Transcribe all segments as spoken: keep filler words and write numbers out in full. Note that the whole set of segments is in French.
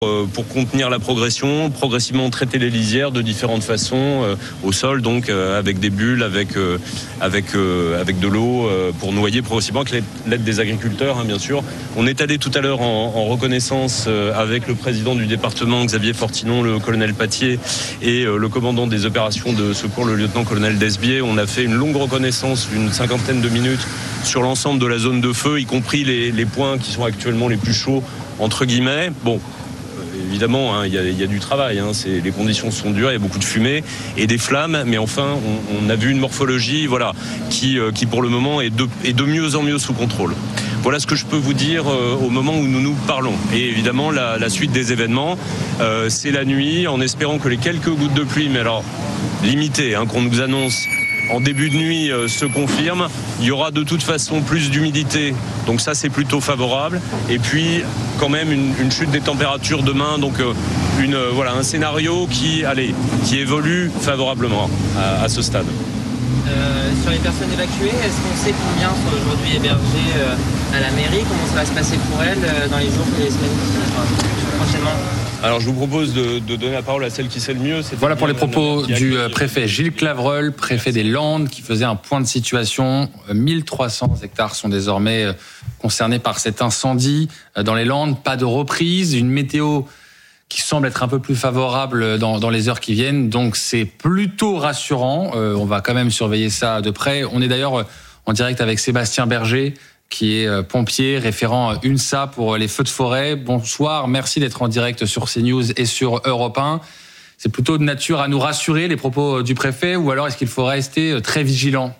pour contenir la progression, progressivement traiter les lisières de différentes façons euh, au sol, donc euh, avec des bulles, avec euh, avec euh, avec de l'eau euh, pour noyer progressivement avec l'aide des agriculteurs, hein, bien sûr. On est allé tout à l'heure en, en reconnaissance euh, avec le président du département Xavier Fortinon, le colonel Patier et euh, le commandant des opérations de secours, le lieutenant-colonel Desbier. On a fait une longue reconnaissance d'une cinquantaine de minutes sur l'ensemble de la zone de feu, y compris les, les points qui sont actuellement les plus chauds entre guillemets. Bon. Évidemment, hein, il y a, y a du travail, hein, c'est, les conditions sont dures, il y a beaucoup de fumée et des flammes, mais enfin, on, on a vu une morphologie voilà, qui, euh, qui pour le moment est de, est de mieux en mieux sous contrôle. Voilà ce que je peux vous dire euh, au moment où nous nous parlons. Et évidemment, la, la suite des événements, euh, c'est la nuit, en espérant que les quelques gouttes de pluie, mais alors limitées, hein, qu'on nous annonce en début de nuit euh, se confirme. Il y aura de toute façon plus d'humidité, donc ça c'est plutôt favorable. Et puis quand même une, une chute des températures demain, donc euh, une, euh, voilà, un scénario qui, allez, qui évolue favorablement à, à ce stade. Euh, sur les personnes évacuées, est-ce qu'on sait combien sont aujourd'hui hébergées euh, à la mairie? Comment ça va se passer pour elles euh, dans les jours et les semaines enfin, prochainement? Alors je vous propose de, de donner la parole à celle qui sait le mieux. Voilà pour les propos du préfet Gilles Clavreul, préfet des Landes, qui faisait un point de situation. mille trois cents hectares sont désormais concernés par cet incendie dans les Landes. Pas de reprise, une météo qui semble être un peu plus favorable dans, dans les heures qui viennent. Donc c'est plutôt rassurant. Euh, on va quand même surveiller ça de près. On est d'ailleurs en direct avec Sébastien Berger, qui est pompier, référent UNSA pour les feux de forêt. Bonsoir, merci d'être en direct sur CNews et sur Europe un. C'est plutôt de nature à nous rassurer, les propos du préfet, ou alors est-ce qu'il faut rester très vigilant?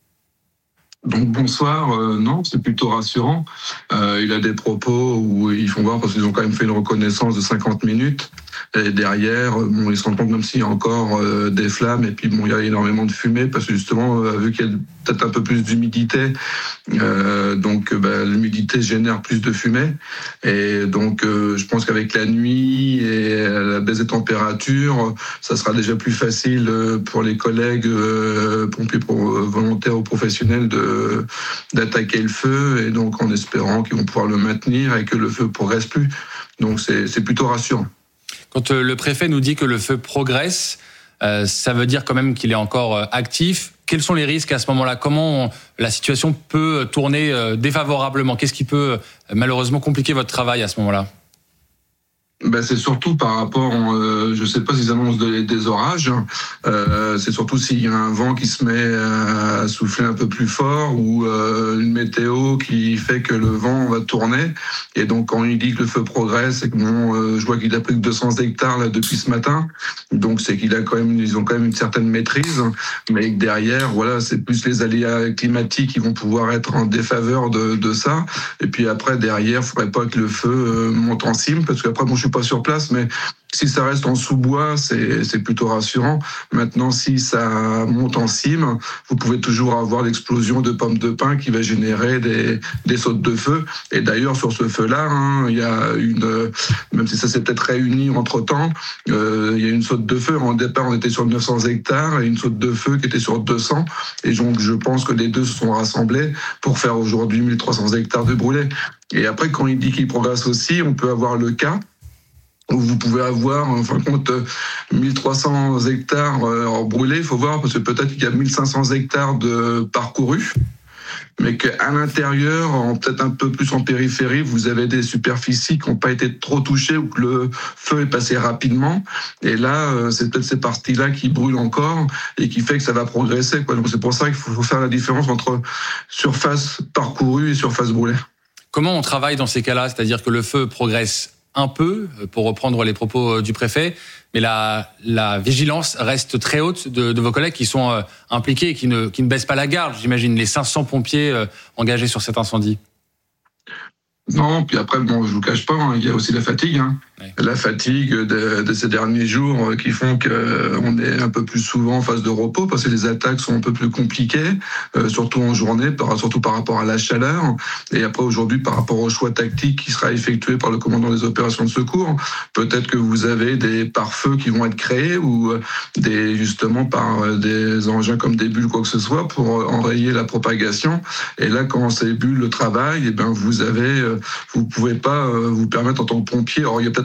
Donc bonsoir, euh, non, c'est plutôt rassurant. Euh, il a des propos où ils font voir, parce qu'ils ont quand même fait une reconnaissance de cinquante minutes. Et derrière, bon, ils se rendent compte même s'il y a encore euh, des flammes, et puis bon, il y a énormément de fumée, parce que justement, euh, vu qu'il y a peut-être un peu plus d'humidité, euh, donc bah, l'humidité génère plus de fumée. Et donc, euh, je pense qu'avec la nuit et la baisse des températures, ça sera déjà plus facile pour les collègues euh, pompiers pour, euh, volontaires ou professionnels de, d'attaquer le feu, et donc en espérant qu'ils vont pouvoir le maintenir et que le feu progresse plus. Donc c'est, c'est plutôt rassurant. Quand le préfet nous dit que le feu progresse, euh, ça veut dire quand même qu'il est encore actif. Quels sont les risques à ce moment-là? Comment on, la situation peut tourner défavorablement? Qu'est-ce qui peut malheureusement compliquer votre travail à ce moment-là? Ben c'est surtout par rapport, euh, je sais pas s'ils annoncent des, des orages, euh, c'est surtout s'il y a un vent qui se met à souffler un peu plus fort, ou euh, une météo qui fait que le vent va tourner. Et donc quand il dit que le feu progresse, c'est que bon, euh, je vois qu'il a pris que deux cents hectares là depuis ce matin, donc c'est qu'il a quand même, ils ont quand même une certaine maîtrise, mais que derrière, voilà, c'est plus les aléas climatiques qui vont pouvoir être en défaveur de, de ça. Et puis après derrière, faudrait pas que le feu euh, monte en cime, parce qu'après bon, je suis pas sur place, mais si ça reste en sous-bois, c'est, c'est plutôt rassurant. Maintenant, si ça monte en cime, vous pouvez toujours avoir l'explosion de pommes de pin qui va générer des, des sautes de feu. Et d'ailleurs, sur ce feu-là, hein, il y a une, même si ça s'est peut-être réuni entre-temps, euh, il y a une saute de feu. En départ, on était sur neuf cents hectares et une saute de feu qui était sur deux cents. Et donc, je pense que les deux se sont rassemblés pour faire aujourd'hui mille trois cents hectares de brûlés. Et après, quand il dit qu'il progresse aussi, on peut avoir le cas où vous pouvez avoir, en fin de compte, mille trois cents hectares brûlés. Il faut voir, parce que peut-être qu'il y a mille cinq cents hectares de parcourus, mais qu'à l'intérieur, en, peut-être un peu plus en périphérie, vous avez des superficies qui n'ont pas été trop touchées, ou que le feu est passé rapidement. Et là, c'est peut-être ces parties-là qui brûlent encore et qui fait que ça va progresser, quoi. Donc c'est pour ça qu'il faut faire la différence entre surface parcourue et surface brûlée. Comment on travaille dans ces cas-là? C'est-à-dire que le feu progresse un peu, pour reprendre les propos du préfet, mais la, la vigilance reste très haute de, de vos collègues qui sont euh, impliqués et qui ne, qui ne baissent pas la garde, j'imagine, les cinq cents pompiers euh, engagés sur cet incendie. Non, puis après, bon, je vous cache pas, hein, il y a aussi la fatigue. Hein. Ouais. La fatigue de, de ces derniers jours qui font qu'on est un peu plus souvent en phase de repos, parce que les attaques sont un peu plus compliquées, euh, surtout en journée, par, surtout par rapport à la chaleur. Et après, aujourd'hui, par rapport au choix tactique qui sera effectué par le commandant des opérations de secours, peut-être que vous avez des pare-feux qui vont être créés, ou des, justement par des engins comme des bulles, quoi que ce soit, pour enrayer la propagation. Et là, quand ces bulles travaillent, et ben vous avez, vous pouvez pas vous permettre en tant que pompier. Alors, il y a peut-être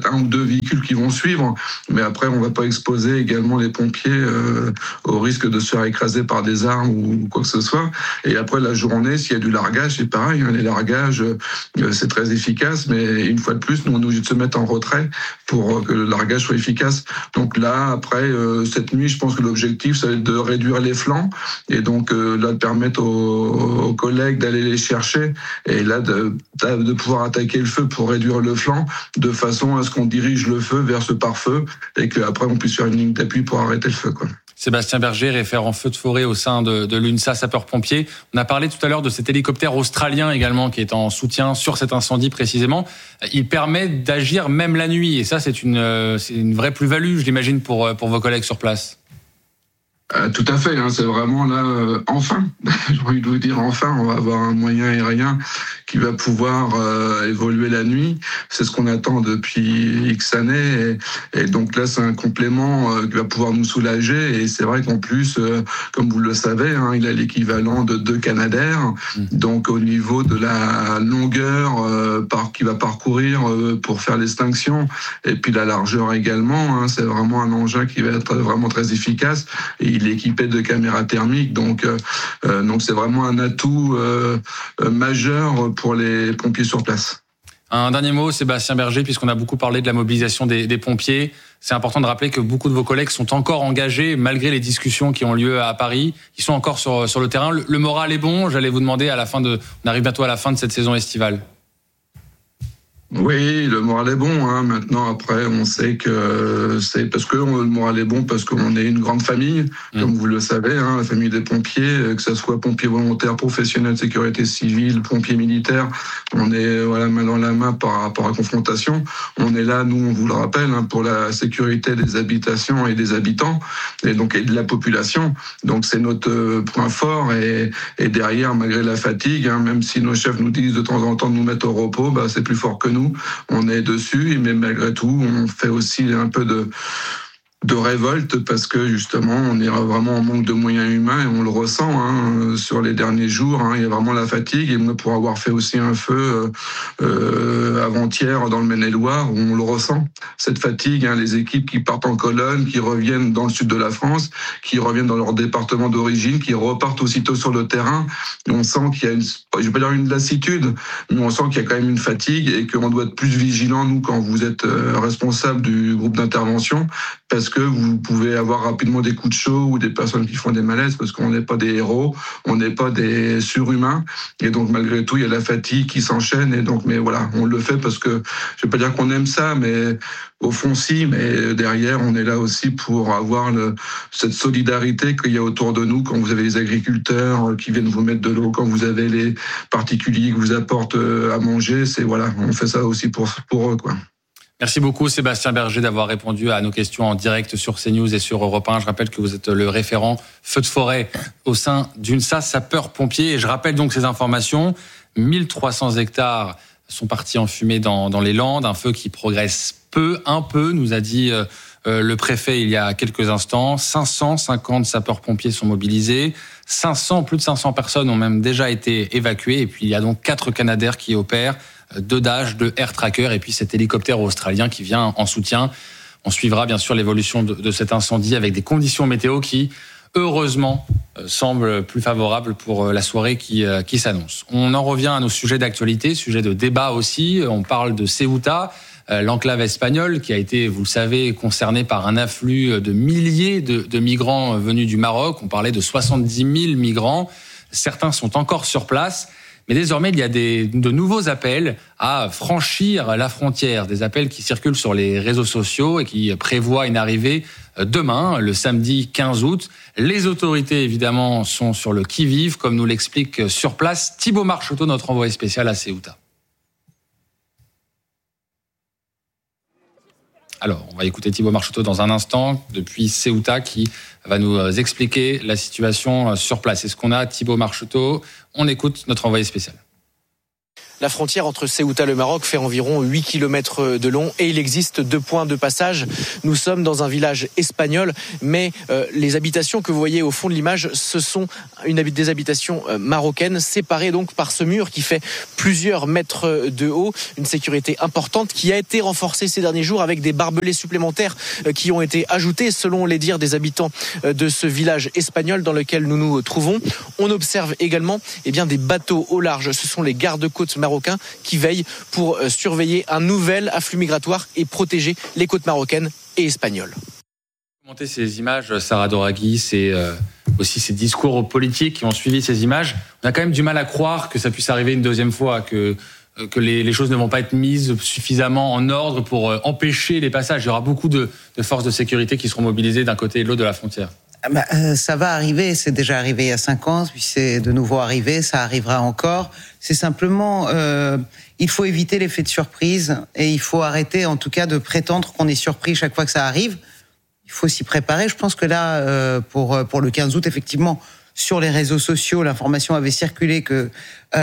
peut-être un ou deux véhicules qui vont suivre, mais après on va pas exposer également les pompiers euh, au risque de se faire écraser par des armes ou quoi que ce soit. Et après la journée, s'il y a du largage, c'est pareil, hein, les largages, euh, c'est très efficace, mais une fois de plus, nous on est obligé de se mettre en retrait pour que le largage soit efficace. Donc là, après, euh, cette nuit, je pense que l'objectif, ça va être de réduire les flancs et donc euh, là, de permettre aux, aux collègues d'aller les chercher et là, de, de pouvoir attaquer le feu pour réduire le flanc de façon à ce qu'on dirige le feu vers ce pare-feu et qu'après, on puisse faire une ligne d'appui pour arrêter le feu, quoi. Sébastien Berger, référent feu de forêt au sein de, de l'UNSA sapeurs-pompiers. On a parlé tout à l'heure de cet hélicoptère australien également qui est en soutien sur cet incendie précisément. Il permet d'agir même la nuit et ça c'est une, c'est une vraie plus-value, je l'imagine, pour, pour vos collègues sur place. Euh, tout à fait, hein, c'est vraiment là, euh, enfin, j'ai envie de vous dire enfin, on va avoir un moyen aérien qui va pouvoir euh, évoluer la nuit. C'est ce qu'on attend depuis X années. Et, et donc là, c'est un complément euh, qui va pouvoir nous soulager. Et c'est vrai qu'en plus, euh, comme vous le savez, hein, il a l'équivalent de deux Canadair. Mmh. Donc au niveau de la longueur euh, par, qu'il va parcourir euh, pour faire l'extinction, et puis la largeur également, hein, c'est vraiment un engin qui va être vraiment très efficace. Et il est équipé de caméras thermiques. Donc, euh, donc c'est vraiment un atout euh, majeur pour les pompiers sur place. Un dernier mot, Sébastien Berger, puisqu'on a beaucoup parlé de la mobilisation des, des pompiers. C'est important de rappeler que beaucoup de vos collègues sont encore engagés, malgré les discussions qui ont lieu à Paris. Ils sont encore sur, sur le terrain. Le, le moral est bon. J'allais vous demander, à la fin de, on arrive bientôt à la fin de cette saison estivale. Oui, le moral est bon. Hein. Maintenant, après, on sait que c'est parce que le moral est bon parce qu'on est une grande famille, mmh. comme vous le savez, hein, la famille des pompiers, que ce soit pompiers volontaires, professionnels de sécurité civile, pompiers militaires. On est voilà main dans la main par rapport à la confrontation. On est là, nous, on vous le rappelle, hein, pour la sécurité des habitations et des habitants, et donc et de la population. Donc c'est notre point fort. Et, et derrière, malgré la fatigue, hein, même si nos chefs nous disent de temps en temps de nous mettre au repos, bah, c'est plus fort que nous. On est dessus, mais malgré tout, on fait aussi un peu de, de révolte parce que justement, on est vraiment en manque de moyens humains et on le ressent hein, sur les derniers jours. Hein, il y a vraiment la fatigue et pour avoir fait aussi un feu euh, avant-hier dans le Maine-et-Loire, on le ressent, cette fatigue. Hein, les équipes qui partent en colonne, qui reviennent dans le sud de la France, qui reviennent dans leur département d'origine, qui repartent aussitôt sur le terrain. Et on sent qu'il y a une, je vais pas dire une lassitude, mais on sent qu'il y a quand même une fatigue et qu'on doit être plus vigilant, nous, quand vous êtes responsable du groupe d'intervention, parce que vous pouvez avoir rapidement des coups de chaud ou des personnes qui font des malaises, parce qu'on n'est pas des héros, on n'est pas des surhumains, et donc malgré tout, il y a la fatigue qui s'enchaîne, et donc, mais voilà, on le fait parce que, je vais pas dire qu'on aime ça, mais au fond si, mais derrière, on est là aussi pour avoir le, cette solidarité qu'il y a autour de nous, quand vous avez les agriculteurs qui viennent vous mettre de l'eau, quand vous avez les particuliers qui vous apportent à manger, c'est voilà, on fait ça aussi pour, pour eux, quoi. Merci beaucoup Sébastien Berger d'avoir répondu à nos questions en direct sur CNews et sur Europe un. Je rappelle que vous êtes le référent feu de forêt au sein d'UNSA sapeurs-pompiers. Et je rappelle donc ces informations. mille trois cents hectares sont partis en fumée dans, dans les Landes. Un feu qui progresse peu, un peu, nous a dit euh, le préfet il y a quelques instants. cinq cent cinquante sapeurs-pompiers sont mobilisés. cinq cents, plus de cinq cents personnes ont même déjà été évacuées. Et puis il y a donc quatre Canadair qui opèrent. Deux Dash, deux Air Tracker et puis cet hélicoptère australien qui vient en soutien. On suivra bien sûr l'évolution de, de cet incendie avec des conditions météo qui, heureusement, euh, semblent plus favorables pour la soirée qui, euh, qui s'annonce. On en revient à nos sujets d'actualité, sujets de débat aussi. On parle de Ceuta, euh, l'enclave espagnole qui a été, vous le savez, concernée par un afflux de milliers de, de migrants venus du Maroc. On parlait de soixante-dix mille migrants. Certains sont encore sur place. Mais désormais, il y a des, de nouveaux appels à franchir la frontière, des appels qui circulent sur les réseaux sociaux et qui prévoient une arrivée demain, le samedi quinze août. Les autorités, évidemment, sont sur le qui-vive, comme nous l'explique sur place Thibaut Marcheteau, notre envoyé spécial à Ceuta. Alors, on va écouter Thibaut Marcheteau dans un instant, depuis Ceuta, qui va nous expliquer la situation sur place. Est-ce qu'on a Thibaut Marcheteau ? On écoute notre envoyé spécial. La frontière entre Ceuta et le Maroc fait environ huit kilomètres de long et il existe deux points de passage. Nous sommes dans un village espagnol, mais euh, les habitations que vous voyez au fond de l'image, ce sont une, des habitations euh, marocaines, séparées donc par ce mur qui fait plusieurs mètres de haut. Une sécurité importante qui a été renforcée ces derniers jours avec des barbelés supplémentaires euh, qui ont été ajoutés selon les dires des habitants euh, de ce village espagnol dans lequel nous nous trouvons. On observe également eh bien, des bateaux au large. Ce sont les gardes-côtes marocains qui veillent pour euh, surveiller un nouvel afflux migratoire et protéger les côtes marocaines et espagnoles. Commenter ces images, Sarah Doraghi, c'est euh, aussi ces discours politiques qui ont suivi ces images. On a quand même du mal à croire que ça puisse arriver une deuxième fois, que, euh, que les, les choses ne vont pas être mises suffisamment en ordre pour euh, empêcher les passages. Il y aura beaucoup de, de forces de sécurité qui seront mobilisées d'un côté et de l'autre de la frontière. Bah, euh, ça va arriver, c'est déjà arrivé il y a cinq ans, puis c'est de nouveau arrivé, ça arrivera encore. C'est simplement, euh, il faut éviter l'effet de surprise et il faut arrêter en tout cas de prétendre qu'on est surpris chaque fois que ça arrive. Il faut s'y préparer. Je pense que là, euh, pour, pour le quinze août, effectivement, sur les réseaux sociaux, l'information avait circulé que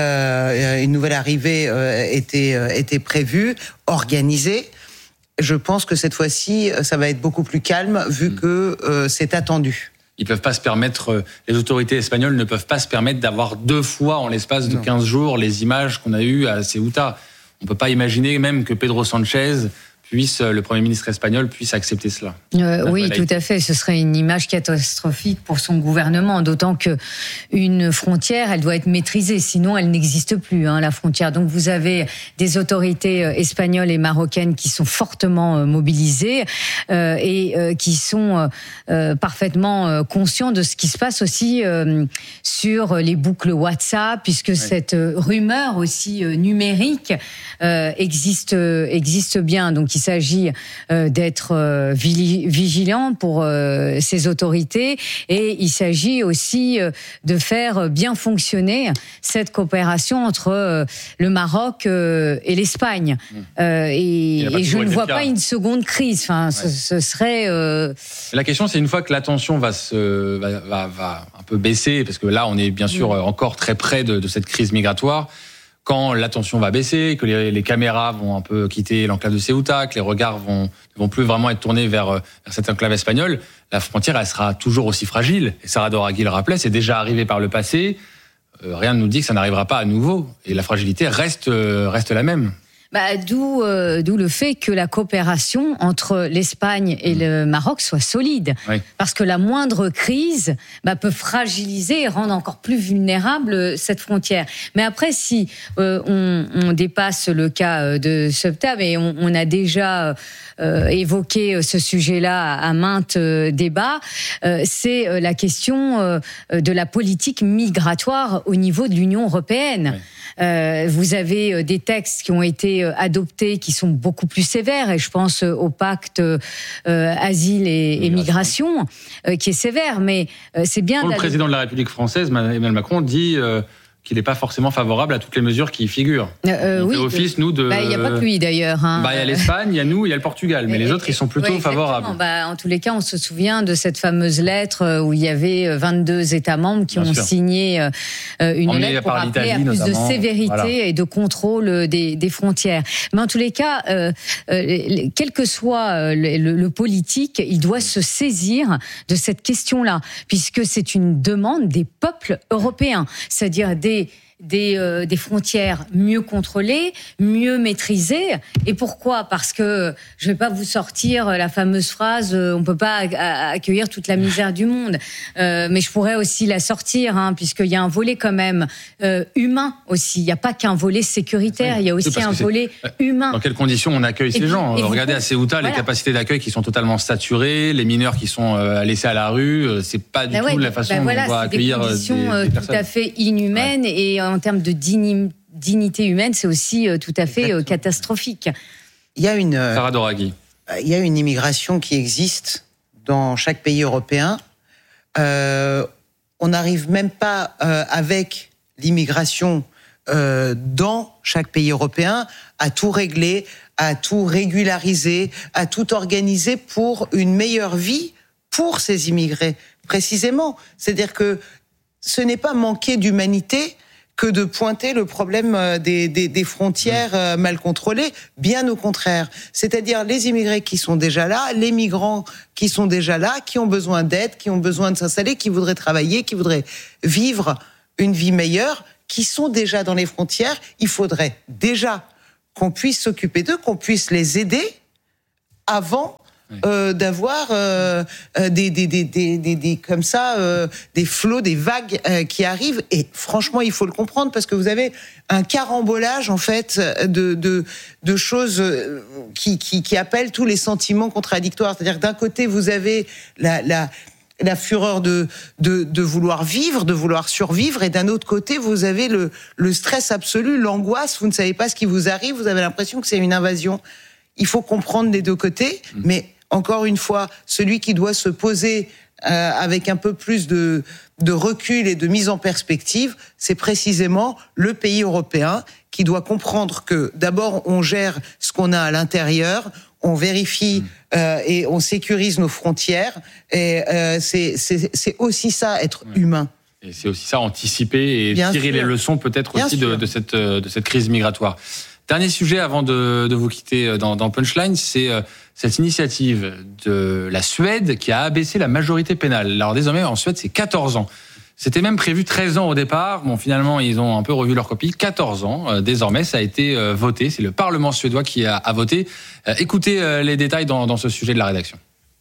euh, une nouvelle arrivée euh, était, euh, était prévue, organisée. Je pense que cette fois-ci, ça va être beaucoup plus calme, vu que euh, c'est attendu. Ils peuvent pas se permettre, les autorités espagnoles ne peuvent pas se permettre d'avoir deux fois en l'espace de non. quinze jours les images qu'on a eues à Ceuta. On peut pas imaginer même que Pedro Sánchez puisse, le Premier ministre espagnol, puisse accepter cela. Euh, oui, tout à fait. Ce serait une image catastrophique pour son gouvernement, d'autant que une frontière, elle doit être maîtrisée, sinon elle n'existe plus, hein, la frontière. Donc vous avez des autorités espagnoles et marocaines qui sont fortement mobilisées euh, et euh, qui sont euh, parfaitement conscients de ce qui se passe aussi euh, sur les boucles WhatsApp, puisque oui. cette rumeur aussi euh, numérique euh, existe existe bien. Donc il s'agit euh, d'être euh, vigilant pour euh, ces autorités et il s'agit aussi euh, de faire bien fonctionner cette coopération entre euh, le Maroc euh, et l'Espagne. Euh, et, et je ne vois pas une seconde crise. Enfin, ouais. ce, ce serait. Euh... La question, c'est une fois que la tension va se va, va, va un peu baisser, parce que là, on est bien sûr mmh. encore très près de, de cette crise migratoire. Quand la tension va baisser, que les, les caméras vont un peu quitter l'enclave de Ceuta, que les regards vont ne vont plus vraiment être tournés vers, vers cette enclave espagnole, la frontière, elle sera toujours aussi fragile. Et Sarah Doraghi le rappelait, c'est déjà arrivé par le passé. Euh, rien ne nous dit que ça n'arrivera pas à nouveau. Et la fragilité reste, euh, reste la même. Bah, d'où, euh, d'où le fait que la coopération entre l'Espagne et le Maroc soit solide. Oui. Parce que la moindre crise bah, peut fragiliser et rendre encore plus vulnérable cette frontière. Mais après, si euh, on, on dépasse le cas de Ceuta, mais on, on a déjà euh, évoqué ce sujet-là à, à maintes euh, débats, euh, c'est la question euh, de la politique migratoire au niveau de l'Union européenne. Oui. Euh, vous avez des textes qui ont été adoptés qui sont beaucoup plus sévères, et je pense au pacte euh, asile et, et migration, euh, qui est sévère, mais euh, c'est bien... Pour le président de la République française, Emmanuel Macron, dit... Euh qu'il n'est pas forcément favorable à toutes les mesures qui y figurent. Euh, on oui, fait office, nous, de... Bah, il n'y a pas que lui, d'ailleurs. Hein. Bah, il y a l'Espagne, il y a nous, il y a le Portugal. Mais et, les autres, ils sont plutôt ouais, favorables. Bah, en tous les cas, on se souvient de cette fameuse lettre où il y avait vingt-deux États membres qui Bien ont sûr. signé une Emmené lettre pour appeler à plus notamment. de sévérité voilà. et de contrôle des, des frontières. Mais en tous les cas, euh, euh, quel que soit le, le, le politique, il doit se saisir de cette question-là, puisque c'est une demande des peuples européens, c'est-à-dire des Des, euh, des frontières mieux contrôlées, mieux maîtrisées. Et pourquoi ? Parce que je vais pas vous sortir la fameuse phrase euh, on peut pas a- accueillir toute la misère du monde. Euh, mais je pourrais aussi la sortir, hein, puisqu'il y a un volet quand même euh, humain aussi. Il n'y a pas qu'un volet sécuritaire, oui, il y a aussi un volet humain. Dans quelles conditions on accueille et ces puis, gens ? Regardez à Ceuta, voilà. les capacités d'accueil qui sont totalement saturées, les mineurs qui sont euh, laissés à la rue, c'est pas du ben tout ouais, la façon ben voilà, dont on va accueillir des conditions des, des tout personnes. à fait inhumaines ouais. et en termes de digni- dignité humaine, c'est aussi euh, tout à fait euh, catastrophique. Il y a une Sarah Doraghi. Il y a une immigration qui existe dans chaque pays européen. Euh, on n'arrive même pas euh, avec l'immigration euh, dans chaque pays européen à tout régler, à tout régulariser, à tout organiser pour une meilleure vie pour ces immigrés, précisément. C'est-à-dire que ce n'est pas manquer d'humanité que de pointer le problème des, des, des frontières mal contrôlées. Bien au contraire. C'est-à-dire les immigrés qui sont déjà là, les migrants qui sont déjà là, qui ont besoin d'aide, qui ont besoin de s'installer, qui voudraient travailler, qui voudraient vivre une vie meilleure, qui sont déjà dans les frontières. Il faudrait déjà qu'on puisse s'occuper d'eux, qu'on puisse les aider avant Euh, d'avoir euh, des, des, des, des, des, des comme ça euh, des flots, des vagues euh, qui arrivent. Et franchement, il faut le comprendre parce que vous avez un carambolage en fait de de, de choses qui, qui qui appellent tous les sentiments contradictoires. C'est-à-dire que d'un côté, vous avez la la la fureur de, de, de vouloir vivre, de vouloir survivre, et d'un autre côté, vous avez le, le stress absolu, l'angoisse, vous ne savez pas ce qui vous arrive, vous avez l'impression que c'est une invasion. Il faut comprendre les deux côtés, mmh. mais encore une fois, celui qui doit se poser euh, avec un peu plus de, de recul et de mise en perspective, c'est précisément le pays européen qui doit comprendre que d'abord on gère ce qu'on a à l'intérieur, on vérifie euh, et on sécurise nos frontières, et euh, c'est, c'est, c'est aussi ça être ouais. humain. Et c'est aussi ça anticiper et Bien tirer sûr. les leçons peut-être Bien aussi de, de cette de cette crise migratoire. Dernier sujet avant de, de vous quitter dans, dans Punchline, c'est euh, cette initiative de la Suède qui a abaissé la majorité pénale. Alors désormais, en Suède, c'est quatorze ans. C'était même prévu treize ans au départ. Bon, finalement, ils ont un peu revu leur copie. quatorze ans. Euh, désormais, ça a été euh, voté. C'est le Parlement suédois qui a, a voté. Euh, écoutez euh, les détails dans, dans ce sujet de la rédaction.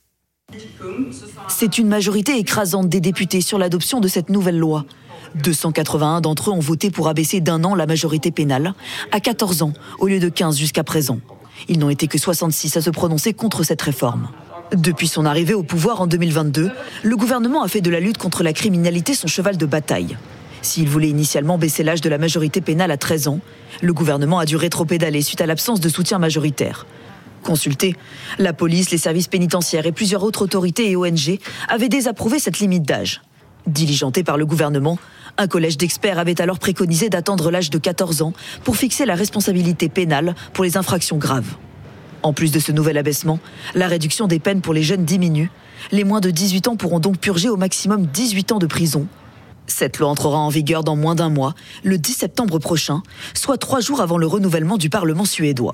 C'est une majorité écrasante des députés sur l'adoption de cette nouvelle loi. deux cent quatre-vingt-un d'entre eux ont voté pour abaisser d'un an la majorité pénale à quatorze ans au lieu de quinze jusqu'à présent. Ils n'ont été que soixante-six à se prononcer contre cette réforme. Depuis son arrivée au pouvoir en deux mille vingt-deux, le gouvernement a fait de la lutte contre la criminalité son cheval de bataille. S'il voulait initialement baisser l'âge de la majorité pénale à treize ans, le gouvernement a dû rétropédaler suite à l'absence de soutien majoritaire. Consultés, la police, les services pénitentiaires et plusieurs autres autorités et O N G avaient désapprouvé cette limite d'âge. Diligenté par le gouvernement, un collège d'experts avait alors préconisé d'attendre l'âge de quatorze ans pour fixer la responsabilité pénale pour les infractions graves. En plus de ce nouvel abaissement, la réduction des peines pour les jeunes diminue. Les moins de dix-huit ans pourront donc purger au maximum dix-huit ans de prison. Cette loi entrera en vigueur dans moins d'un mois, le dix septembre prochain, soit trois jours avant le renouvellement du Parlement suédois.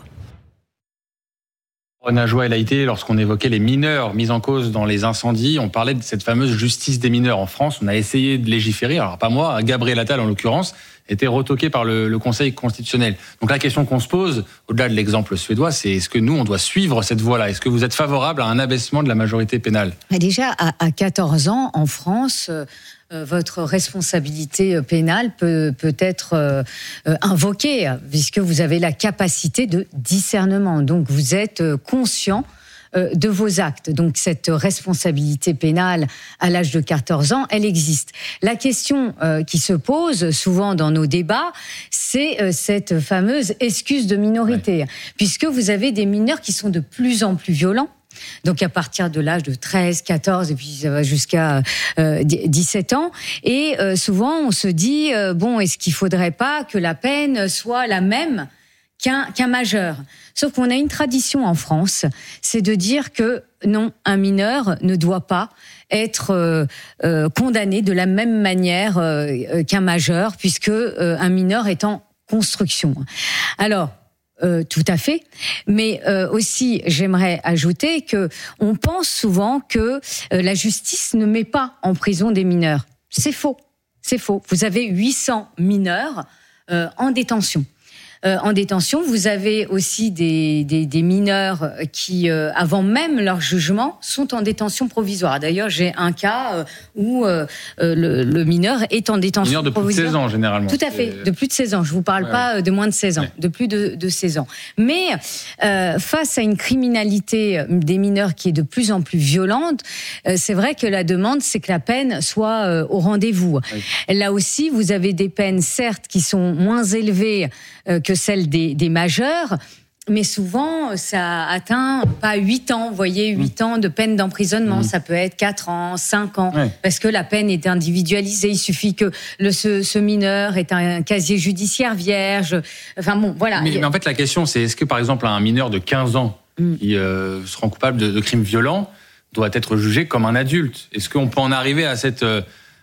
On a joué à l'A I T lorsqu'on évoquait les mineurs mis en cause dans les incendies. On parlait de cette fameuse justice des mineurs en France. On a essayé de légiférer, alors pas moi, Gabriel Attal en l'occurrence, était retoqué par le, le Conseil constitutionnel. Donc la question qu'on se pose, au-delà de l'exemple suédois, c'est est-ce que nous, on doit suivre cette voie-là ? Est-ce que vous êtes favorable à un abaissement de la majorité pénale ? Déjà, à, à quatorze ans, en France... Euh... votre responsabilité pénale peut, peut être euh, invoquée, puisque vous avez la capacité de discernement. Donc, vous êtes conscient euh, de vos actes. Donc, cette responsabilité pénale à l'âge de quatorze ans, elle existe. La question euh, qui se pose souvent dans nos débats, c'est euh, cette fameuse excuse de minorité, ouais. puisque vous avez des mineurs qui sont de plus en plus violents. Donc à partir de l'âge de treize, quatorze et puis ça va jusqu'à euh, dix-sept ans. Et euh, souvent on se dit euh, bon, est-ce qu'il faudrait pas que la peine soit la même qu'un qu'un majeur ? Sauf qu'on a une tradition en France, c'est de dire que non, un mineur ne doit pas être euh, euh, condamné de la même manière euh, qu'un majeur, puisque euh, un mineur est en construction. Alors. Euh, tout à fait, mais euh, aussi j'aimerais ajouter que on pense souvent que euh, la justice ne met pas en prison des mineurs. C'est faux, c'est faux. Vous avez huit cents mineurs euh, en détention. Euh, en détention, vous avez aussi des, des, des mineurs qui, euh, avant même leur jugement, sont en détention provisoire. D'ailleurs, j'ai un cas euh, où euh, le, le mineur est en détention mineur de provisoire. Plus de seize ans, généralement. Tout à fait, de plus de seize ans. Je vous parle ouais. pas de moins de seize ans, ouais. de plus de, de seize ans. Mais euh, face à une criminalité des mineurs qui est de plus en plus violente, euh, c'est vrai que la demande, c'est que la peine soit euh, au rendez-vous. Ouais. Là aussi, vous avez des peines, certes, qui sont moins élevées euh, que celle des, des majeurs, mais souvent, ça atteint pas huit ans, vous voyez, huit mmh. ans de peine d'emprisonnement, mmh. ça peut être quatre ans, cinq ans, ouais. parce que la peine est individualisée, il suffit que le, ce, ce mineur ait un casier judiciaire vierge, enfin bon, voilà. Mais, mais en fait, la question, c'est est-ce que, par exemple, un mineur de quinze ans mmh. qui euh, se rend coupable de, de crimes violents doit être jugé comme un adulte ? Est-ce qu'on peut en arriver à cette... Euh,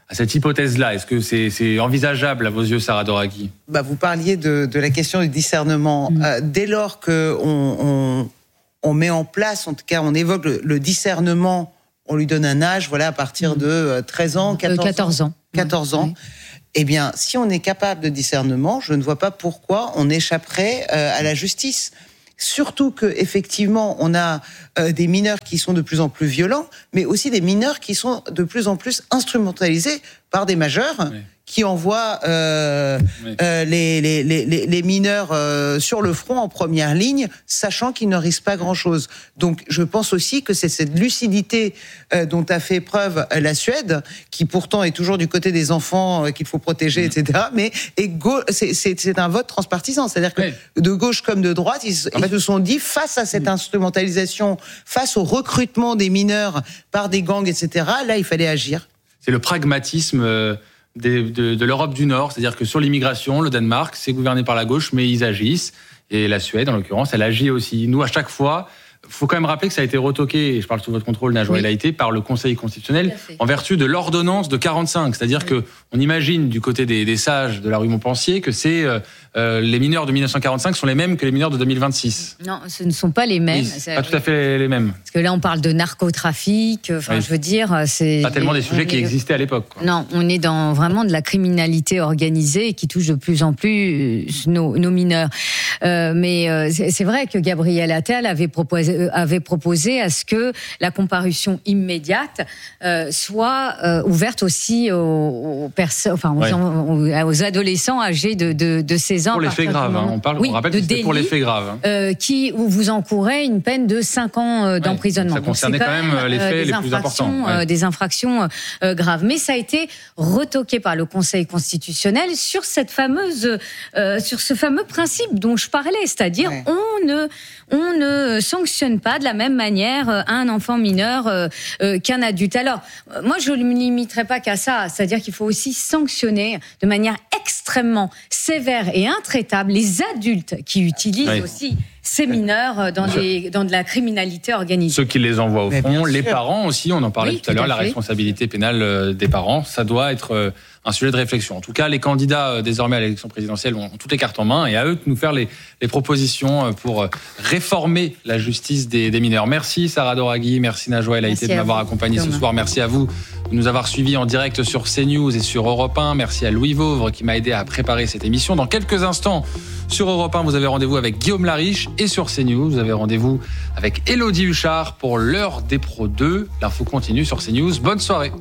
à cette hypothèse-là. Est-ce que c'est, c'est envisageable à vos yeux, Sarah Doraghi ? Bah, vous parliez de, de la question du discernement. Mmh. Euh, dès lors qu'on on, on met en place, en tout cas, on évoque le, le discernement, on lui donne un âge, voilà, à partir de treize ans, quatorze ans. quatorze ans. Oui. Eh bien, si on est capable de discernement, je ne vois pas pourquoi on échapperait euh, à la justice. Surtout que effectivement, on a euh, des mineurs qui sont de plus en plus violents, mais aussi des mineurs qui sont de plus en plus instrumentalisés par des majeurs oui. qui envoient euh, oui. euh, les, les, les, les mineurs euh, sur le front en première ligne, sachant qu'ils ne risquent pas grand-chose. Donc, je pense aussi que c'est cette lucidité euh, dont a fait preuve la Suède, qui pourtant est toujours du côté des enfants euh, qu'il faut protéger, mmh. et cetera. Mais est go- c'est, c'est, c'est un vote transpartisan, c'est-à-dire que oui. de gauche comme de droite, ils, ils se sont dit face à cette mmh. instrumentalisation, face au recrutement des mineurs par des gangs, et cetera. Là, il fallait agir. C'est le pragmatisme euh, de, de, de l'Europe du Nord, c'est-à-dire que sur l'immigration, le Danemark, c'est gouverné par la gauche, mais ils agissent. Et la Suède, en l'occurrence, elle agit aussi. Nous, à chaque fois, il faut quand même rappeler que ça a été retoqué, et je parle sous votre contrôle, Najwa El Haïty, par le Conseil constitutionnel en vertu de l'ordonnance de quarante-cinq. C'est-à-dire oui. qu'on imagine du côté des, des sages de la rue Montpensier que c'est euh, euh, les mineurs de dix-neuf cent quarante-cinq sont les mêmes que les mineurs de deux mille vingt-six. Non, ce ne sont pas les mêmes. Oui, c'est pas tout à fait les mêmes. Parce que là, on parle de narcotrafic. Enfin, oui. je veux dire, c'est pas tellement des sujets qui est... existaient à l'époque. Quoi. Non, on est dans vraiment de la criminalité organisée qui touche de plus en plus nos, nos mineurs. Euh, mais euh, c'est, c'est vrai que Gabriel Attal avait proposé, euh, avait proposé à ce que la comparution immédiate euh, soit euh, ouverte aussi aux, aux personnes, enfin aux, ouais. aux, aux adolescents âgés de, de, de seize ans. Pour les faits graves, hein, on parle, oui, on rappelle que c'était pour les faits graves. Hein. Euh, qui où vous encourez une peine de cinq ans euh, d'emprisonnement. Ouais, ça concernait quand même, quand même les faits euh, les plus importants. Ouais. Euh, des infractions euh, graves. Mais ça a été retoqué par le Conseil constitutionnel sur cette fameuse, euh, sur ce fameux principe dont je parlais, c'est-à-dire ouais. on ne, on ne sanctionne pas de la même manière un enfant mineur euh, euh, qu'un adulte. Alors, euh, moi, je ne me limiterai pas qu'à ça, c'est-à-dire qu'il faut aussi sanctionner de manière extrêmement sévère et intraitable les adultes qui utilisent oui. aussi ces mineurs dans, des, dans de la criminalité organisée. Ceux qui les envoient au front, les parents aussi, on en parlait oui, tout à l'heure, à la responsabilité pénale des parents, ça doit être un sujet de réflexion. En tout cas, les candidats désormais à l'élection présidentielle ont toutes les cartes en main et à eux de nous faire les, les propositions pour réformer la justice des, des mineurs. Merci Sarah Doraghi, merci Najwa El Haïty de m'avoir accompagné ce soir. Merci à vous de nous avoir suivis en direct sur CNews et sur Europe un. Merci à Louis Vauvre qui m'a aidé à préparer cette émission. Dans quelques instants, sur Europe un, vous avez rendez-vous avec Guillaume Lariche et sur CNews, vous avez rendez-vous avec Élodie Huchard pour l'heure des Pro deux. L'info continue sur CNews. Bonne soirée.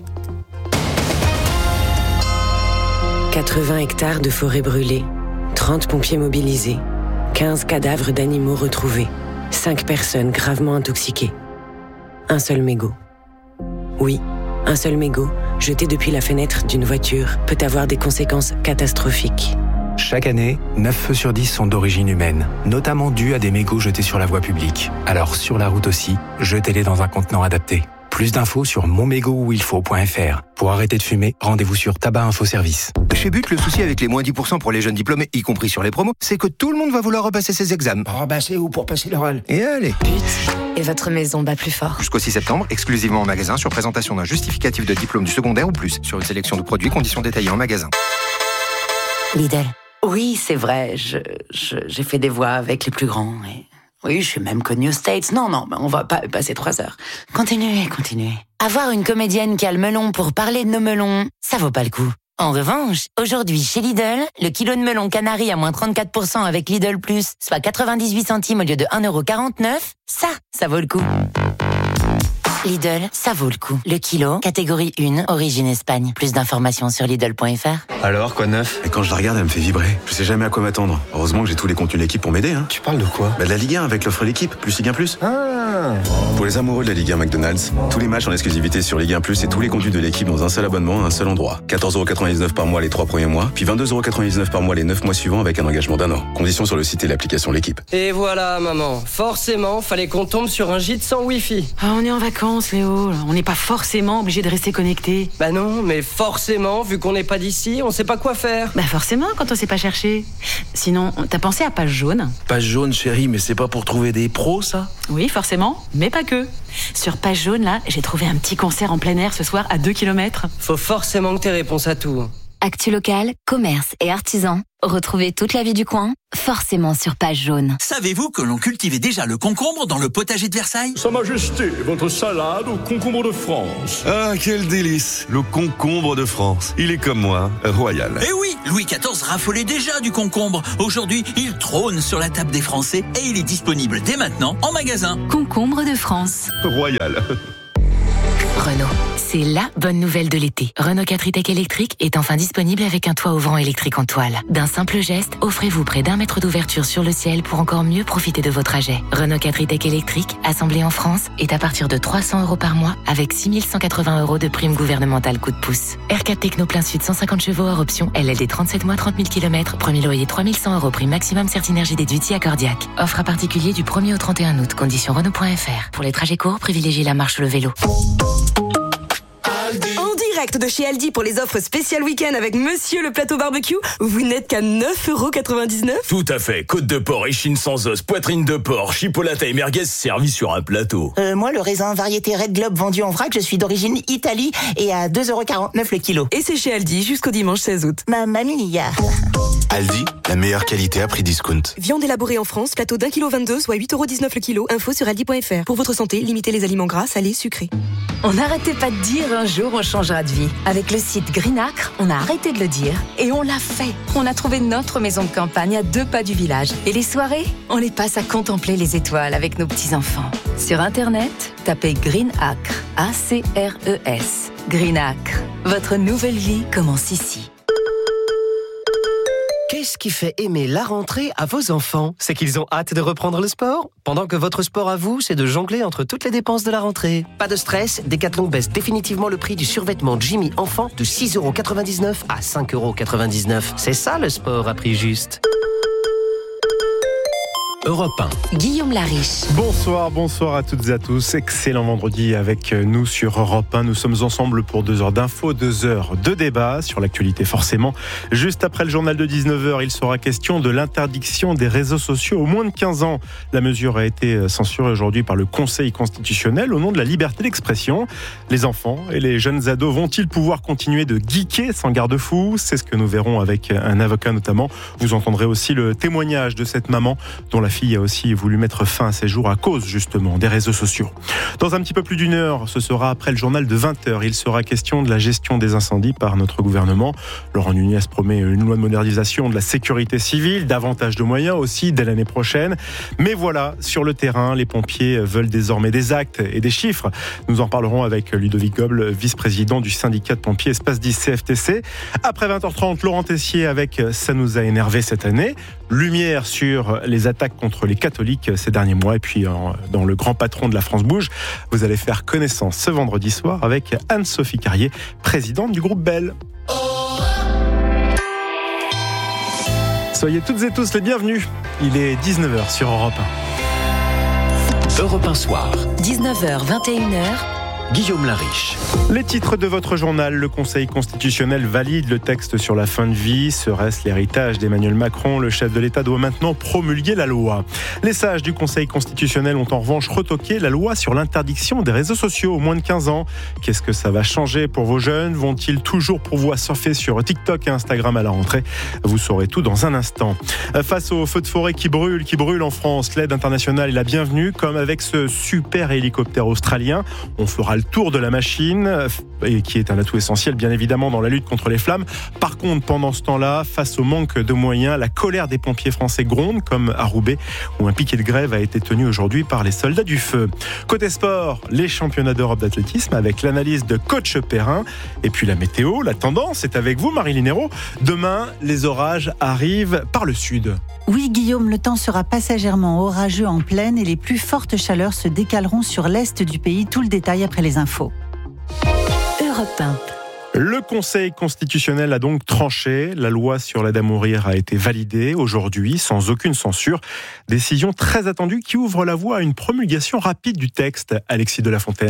quatre-vingts hectares de forêt brûlée, trente pompiers mobilisés, quinze cadavres d'animaux retrouvés, cinq personnes gravement intoxiquées. Un seul mégot. Oui, un seul mégot, jeté depuis la fenêtre d'une voiture, peut avoir des conséquences catastrophiques. Chaque année, neuf feux sur dix sont d'origine humaine, notamment dus à des mégots jetés sur la voie publique. Alors sur la route aussi, jetez-les dans un contenant adapté. Plus d'infos sur mon mégot où il faut point f r. Pour arrêter de fumer, rendez-vous sur Tabac Info Service. Chez But, le souci avec les moins dix pour cent pour les jeunes diplômés, y compris sur les promos, c'est que tout le monde va vouloir repasser ses examens. Oh bah c'est où pour passer l'oral? Et allez. But et votre maison bat plus fort. Jusqu'au six septembre, exclusivement en magasin, sur présentation d'un justificatif de diplôme du secondaire ou plus. Sur une sélection de produits, conditions détaillées en magasin. Lidl. Oui, c'est vrai, je, je, j'ai fait des voix avec les plus grands. Et... oui, je suis même connue aux States. Non, non, on va pas passer trois heures. Continuez, continuez. Avoir une comédienne qui a le melon pour parler de nos melons, ça vaut pas le coup. En revanche, aujourd'hui, chez Lidl, le kilo de melon Canary à moins trente-quatre pour cent avec Lidl Plus, soit quatre-vingt-dix-huit centimes au lieu de un euro quarante-neuf, ça, ça vaut le coup. Lidl, ça vaut le coup. Le kilo, catégorie un, origine Espagne. Plus d'informations sur Lidl point f r. Alors, quoi de neuf? Et quand je la regarde, elle me fait vibrer. Je sais jamais à quoi m'attendre. Heureusement que j'ai tous les contenus de l'équipe pour m'aider. Hein. Tu parles de quoi? Bah de la Ligue un avec l'offre l'équipe, plus Ligue un plus. Ah. Pour les amoureux de la Ligue un McDonald's, tous les matchs en exclusivité sur Ligue un plus et tous les contenus de l'équipe dans un seul abonnement à un seul endroit. quatorze euros quatre-vingt-dix-neuf par mois les trois premiers mois, puis vingt-deux euros quatre-vingt-dix-neuf par mois les neuf mois suivants avec un engagement d'un an. Conditions sur le site et l'application l'équipe. Et voilà, maman. Forcément, fallait qu'on tombe sur un gîte sans Wi-Fi. Ah, on est en vacances, Léo. On n'est pas forcément obligé de rester connecté. Bah non, mais forcément, vu qu'on n'est pas d'ici, on sait pas quoi faire. Bah forcément, quand on sait pas chercher. Sinon, t'as pensé à Page Jaune? Page Jaune, chérie, mais c'est pas pour trouver des pros, ça? Oui, forcément, mais pas que. Sur Page Jaune, là, j'ai trouvé un petit concert en plein air ce soir à deux kilomètres. Faut forcément que t'aies réponse à tout. Actu locale, commerce et artisans. Retrouvez toute la vie du coin, forcément sur Page Jaune. Savez-vous que l'on cultivait déjà le concombre dans le potager de Versailles ? Sa Majesté, votre salade au concombre de France. Ah, quel délice! Le concombre de France. Il est comme moi, royal. Eh oui, Louis quatorze raffolait déjà du concombre. Aujourd'hui, il trône sur la table des Français et il est disponible dès maintenant en magasin. Concombre de France. Royal. Renault, c'est la bonne nouvelle de l'été. Renault quatre e-Tech électrique est enfin disponible avec un toit ouvrant électrique en toile. D'un simple geste, offrez-vous près d'un mètre d'ouverture sur le ciel pour encore mieux profiter de vos trajets. Renault quatre e-Tech électrique, assemblé en France, est à partir de trois cents euros par mois avec six mille cent quatre-vingts euros de prime gouvernementale coup de pouce. R quatre Techno plein sud cent cinquante chevaux hors option, L L D trente-sept mois trente mille kilomètres, premier loyer trois mille cent euros prime maximum Certinergie déduit accordiaque. Offre à particulier du premier au trente et un août, condition Renault point F R. Pour les trajets courts, privilégiez la marche ou le vélo. En direct de chez Aldi pour les offres spéciales week-end avec Monsieur le plateau barbecue, vous n'êtes qu'à neuf euros quatre-vingt-dix-neuf. Tout à fait. Côte de porc, échine sans os, poitrine de porc, chipolata et merguez servis sur un plateau. Euh, moi, le raisin variété Red Globe vendu en vrac, je suis d'origine Italie et à deux euros quarante-neuf le kilo. Et c'est chez Aldi jusqu'au dimanche seize août. Mamma mia. Aldi, la meilleure qualité à prix discount. Viande élaborée en France, plateau d'un kilo vingt-deux, soit huit euros dix-neuf le kilo. Info sur aldi point F R. Pour votre santé, limitez les aliments gras, salés, sucrés. On n'arrêtait pas de dire un jour on changera de vie. Avec le site Greenacre, on a arrêté de le dire et on l'a fait. On a trouvé notre maison de campagne à deux pas du village. Et les soirées, on les passe à contempler les étoiles avec nos petits-enfants. Sur Internet, tapez Greenacre, A C R E S. Greenacre, votre nouvelle vie commence ici. Qu'est-ce qui fait aimer la rentrée à vos enfants ? C'est qu'ils ont hâte de reprendre le sport ? Pendant que votre sport à vous, c'est de jongler entre toutes les dépenses de la rentrée. Pas de stress, Decathlon baisse définitivement le prix du survêtement Jimmy enfant de six euros quatre-vingt-dix-neuf à cinq euros quatre-vingt-dix-neuf. C'est ça le sport à prix juste. Europe un. Guillaume Lariche. Bonsoir, bonsoir à toutes et à tous. Excellent vendredi avec nous sur Europe un. Nous sommes ensemble pour deux heures d'infos, deux heures de débat sur l'actualité forcément. Juste après le journal de dix-neuf heures, il sera question de l'interdiction des réseaux sociaux aux moins de quinze ans. La mesure a été censurée aujourd'hui par le Conseil constitutionnel au nom de la liberté d'expression. Les enfants et les jeunes ados vont-ils pouvoir continuer de geeker sans garde-fou ? C'est ce que nous verrons avec un avocat notamment. Vous entendrez aussi le témoignage de cette maman dont la fille a aussi voulu mettre fin à ses jours à cause justement des réseaux sociaux. Dans un petit peu plus d'une heure, ce sera après le journal de vingt heures. Il sera question de la gestion des incendies par notre gouvernement. Laurent Nunez promet une loi de modernisation de la sécurité civile, davantage de moyens aussi dès l'année prochaine. Mais voilà, sur le terrain, les pompiers veulent désormais des actes et des chiffres. Nous en parlerons avec Ludovic Goble, vice-président du syndicat de pompiers Espace dix C F T C. Après vingt heures trente, Laurent Tessier avec Ça nous a énervé cette année. Lumière sur les attaques contre les catholiques ces derniers mois. Et puis, dans le grand patron de la France Bouge, vous allez faire connaissance ce vendredi soir avec Anne-Sophie Carrier, présidente du groupe Bell. Soyez toutes et tous les bienvenus. Il est dix-neuf heures sur Europe un. Europe un soir. dix-neuf heures, vingt et une heures. Guillaume Lariche. Les titres de votre journal. Le Conseil constitutionnel valide le texte sur la fin de vie. Serait-ce l'héritage d'Emmanuel Macron ? Le chef de l'État doit maintenant promulguer la loi. Les sages du Conseil constitutionnel ont en revanche retoqué la loi sur l'interdiction des réseaux sociaux aux moins de quinze ans. Qu'est-ce que ça va changer pour vos jeunes ? Vont-ils toujours pouvoir surfer sur TikTok et Instagram à la rentrée ? Vous saurez tout dans un instant. Face aux feux de forêt qui brûlent, qui brûlent en France, l'aide internationale est la bienvenue, comme avec ce super hélicoptère australien. On fera le tour de la machine, et qui est un atout essentiel bien évidemment dans la lutte contre les flammes. Par contre, pendant ce temps-là, face au manque de moyens, la colère des pompiers français gronde, comme à Roubaix, où un piquet de grève a été tenu aujourd'hui par les soldats du feu. Côté sport, les championnats d'Europe d'athlétisme avec l'analyse de coach Perrin. Et puis la météo, la tendance est avec vous, Marie-Line Hérault. Demain, les orages arrivent par le sud. Oui, Guillaume, le temps sera passagèrement orageux en plaine et les plus fortes chaleurs se décaleront sur l'est du pays. Tout le détail après les infos. Europe un. Le Conseil constitutionnel a donc tranché. La loi sur l'aide à mourir a été validée aujourd'hui, sans aucune censure. Décision très attendue qui ouvre la voie à une promulgation rapide du texte. Alexis de la Fontaine.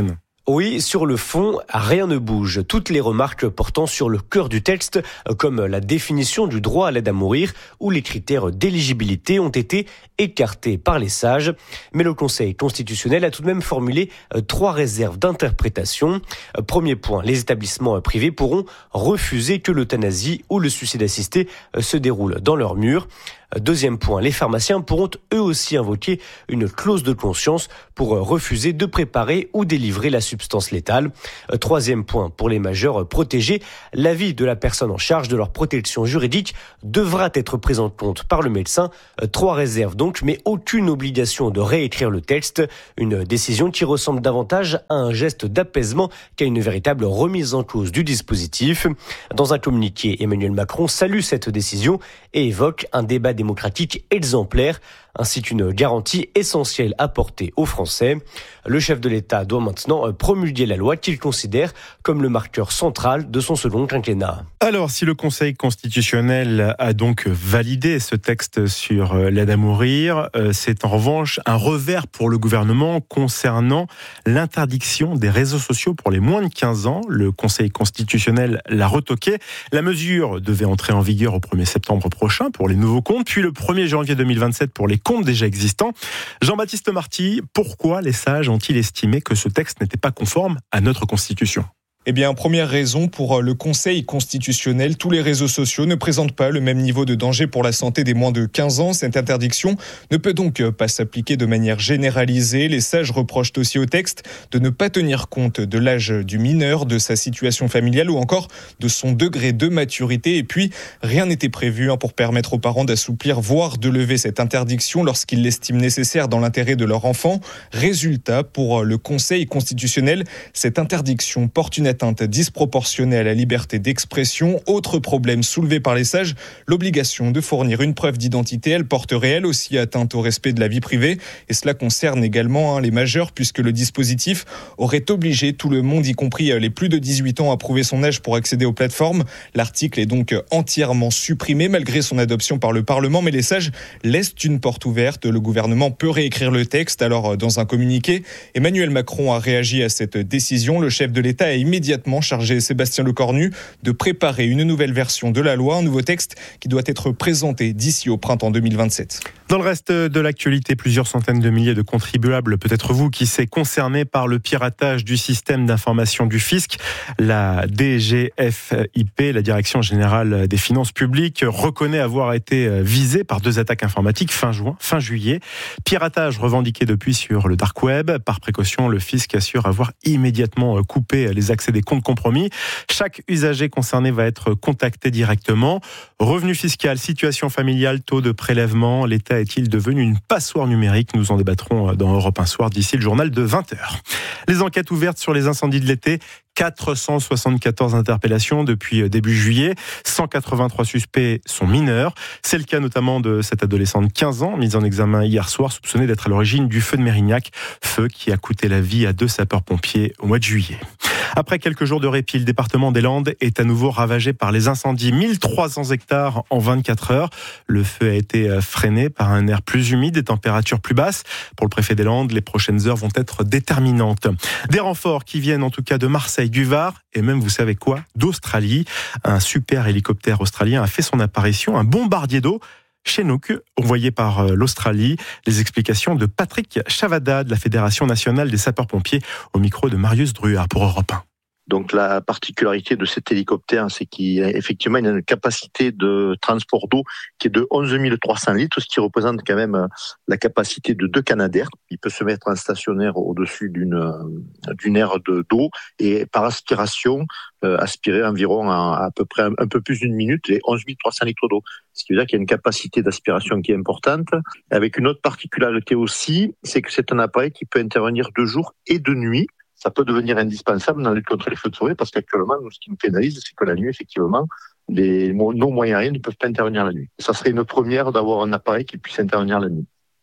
Oui, sur le fond, rien ne bouge. Toutes les remarques portant sur le cœur du texte, comme la définition du droit à l'aide à mourir ou les critères d'éligibilité, ont été écartés par les sages. Mais le Conseil constitutionnel a tout de même formulé trois réserves d'interprétation. Premier point, les établissements privés pourront refuser que l'euthanasie ou le suicide assisté se déroule dans leurs murs. Deuxième point, les pharmaciens pourront eux aussi invoquer une clause de conscience pour refuser de préparer ou délivrer la substance létale. Troisième point, pour les majeurs protégés, l'avis de la personne en charge de leur protection juridique devra être pris en compte par le médecin. Trois réserves donc, mais aucune obligation de réécrire le texte. Une décision qui ressemble davantage à un geste d'apaisement qu'à une véritable remise en cause du dispositif. Dans un communiqué, Emmanuel Macron salue cette décision et évoque un débat démocratique exemplaire, ainsi qu'une garantie essentielle apportée aux Français. Le chef de l'État doit maintenant promulguer la loi qu'il considère comme le marqueur central de son second quinquennat. Alors, si le Conseil constitutionnel a donc validé ce texte sur l'aide à mourir, c'est en revanche un revers pour le gouvernement concernant l'interdiction des réseaux sociaux pour les moins de quinze ans. Le Conseil constitutionnel l'a retoqué. La mesure devait entrer en vigueur au premier septembre prochain pour les nouveaux comptes, puis le premier janvier deux mille vingt-sept pour les comptes déjà existants. Jean-Baptiste Marty, pourquoi les sages ont-ils estimé que ce texte n'était pas conforme à notre Constitution ? Eh bien, première raison, pour le Conseil constitutionnel, tous les réseaux sociaux ne présentent pas le même niveau de danger pour la santé des moins de quinze ans. Cette interdiction ne peut donc pas s'appliquer de manière généralisée. Les sages reprochent aussi au texte de ne pas tenir compte de l'âge du mineur, de sa situation familiale ou encore de son degré de maturité. Et puis, rien n'était prévu pour permettre aux parents d'assouplir, voire de lever cette interdiction lorsqu'ils l'estiment nécessaire dans l'intérêt de leur enfant. Résultat, pour le Conseil constitutionnel, cette interdiction porte une atteinte disproportionnée à la liberté d'expression. Autre problème soulevé par les sages, l'obligation de fournir une preuve d'identité. Elle porterait elle aussi atteinte au respect de la vie privée. Et cela concerne également hein, les majeurs, puisque le dispositif aurait obligé tout le monde, y compris les plus de dix-huit ans, à prouver son âge pour accéder aux plateformes. L'article est donc entièrement supprimé malgré son adoption par le Parlement. Mais les sages laissent une porte ouverte. Le gouvernement peut réécrire le texte. Alors, dans un communiqué, Emmanuel Macron a réagi à cette décision. Le chef de l'État a immédiatement immédiatement chargé Sébastien Lecornu de préparer une nouvelle version de la loi, un nouveau texte qui doit être présenté d'ici au printemps deux mille vingt-sept. Dans le reste de l'actualité, plusieurs centaines de milliers de contribuables, peut-être vous qui s'est concernés par le piratage du système d'information du fisc. La D G F I P, la Direction Générale des Finances Publiques, reconnaît avoir été visée par deux attaques informatiques fin juin, fin juillet. Piratage revendiqué depuis sur le dark web. Par précaution, le fisc assure avoir immédiatement coupé les accès des comptes compromis. Chaque usager concerné va être contacté directement. Revenu fiscal, situation familiale, taux de prélèvement, l'État est-il devenu une passoire numérique ? Nous en débattrons dans Europe un Soir d'ici le journal de vingt heures. Les enquêtes ouvertes sur les incendies de l'été, quatre cent soixante-quatorze interpellations depuis début juillet. cent quatre-vingt-trois suspects sont mineurs. C'est le cas notamment de cette adolescente de quinze ans, mise en examen hier soir, soupçonnée d'être à l'origine du feu de Mérignac. Feu qui a coûté la vie à deux sapeurs-pompiers au mois de juillet. Après quelques jours de répit, le département des Landes est à nouveau ravagé par les incendies. mille trois cents hectares en vingt-quatre heures. Le feu a été freiné par un air plus humide et températures plus basses. Pour le préfet des Landes, les prochaines heures vont être déterminantes. Des renforts qui viennent en tout cas de Marseille, du Var et même, vous savez quoi, d'Australie. Un super hélicoptère australien a fait son apparition, un bombardier d'eau Chinook, envoyé par l'Australie. Les explications de Patrick Chavada de la Fédération nationale des sapeurs-pompiers au micro de Marius Druard pour Europe un. Donc la particularité de cet hélicoptère, c'est qu'il a effectivement une capacité de transport d'eau qui est de onze mille trois cents litres, ce qui représente quand même la capacité de deux Canadair. Il peut se mettre en stationnaire au-dessus d'une d'une aire de, d'eau et par aspiration euh, aspirer environ à, à peu près un, un peu plus d'une minute les onze mille trois cents litres d'eau. Ce qui veut dire qu'il y a une capacité d'aspiration qui est importante. Avec une autre particularité aussi, c'est que c'est un appareil qui peut intervenir de jour et de nuit. Ça peut devenir indispensable dans la lutte contre les feux de forêt parce qu'actuellement, nous, ce qui nous pénalise, c'est que la nuit, effectivement, les, nos moyens aériens ne peuvent pas intervenir la nuit. Ça serait une première d'avoir un appareil qui puisse intervenir la nuit.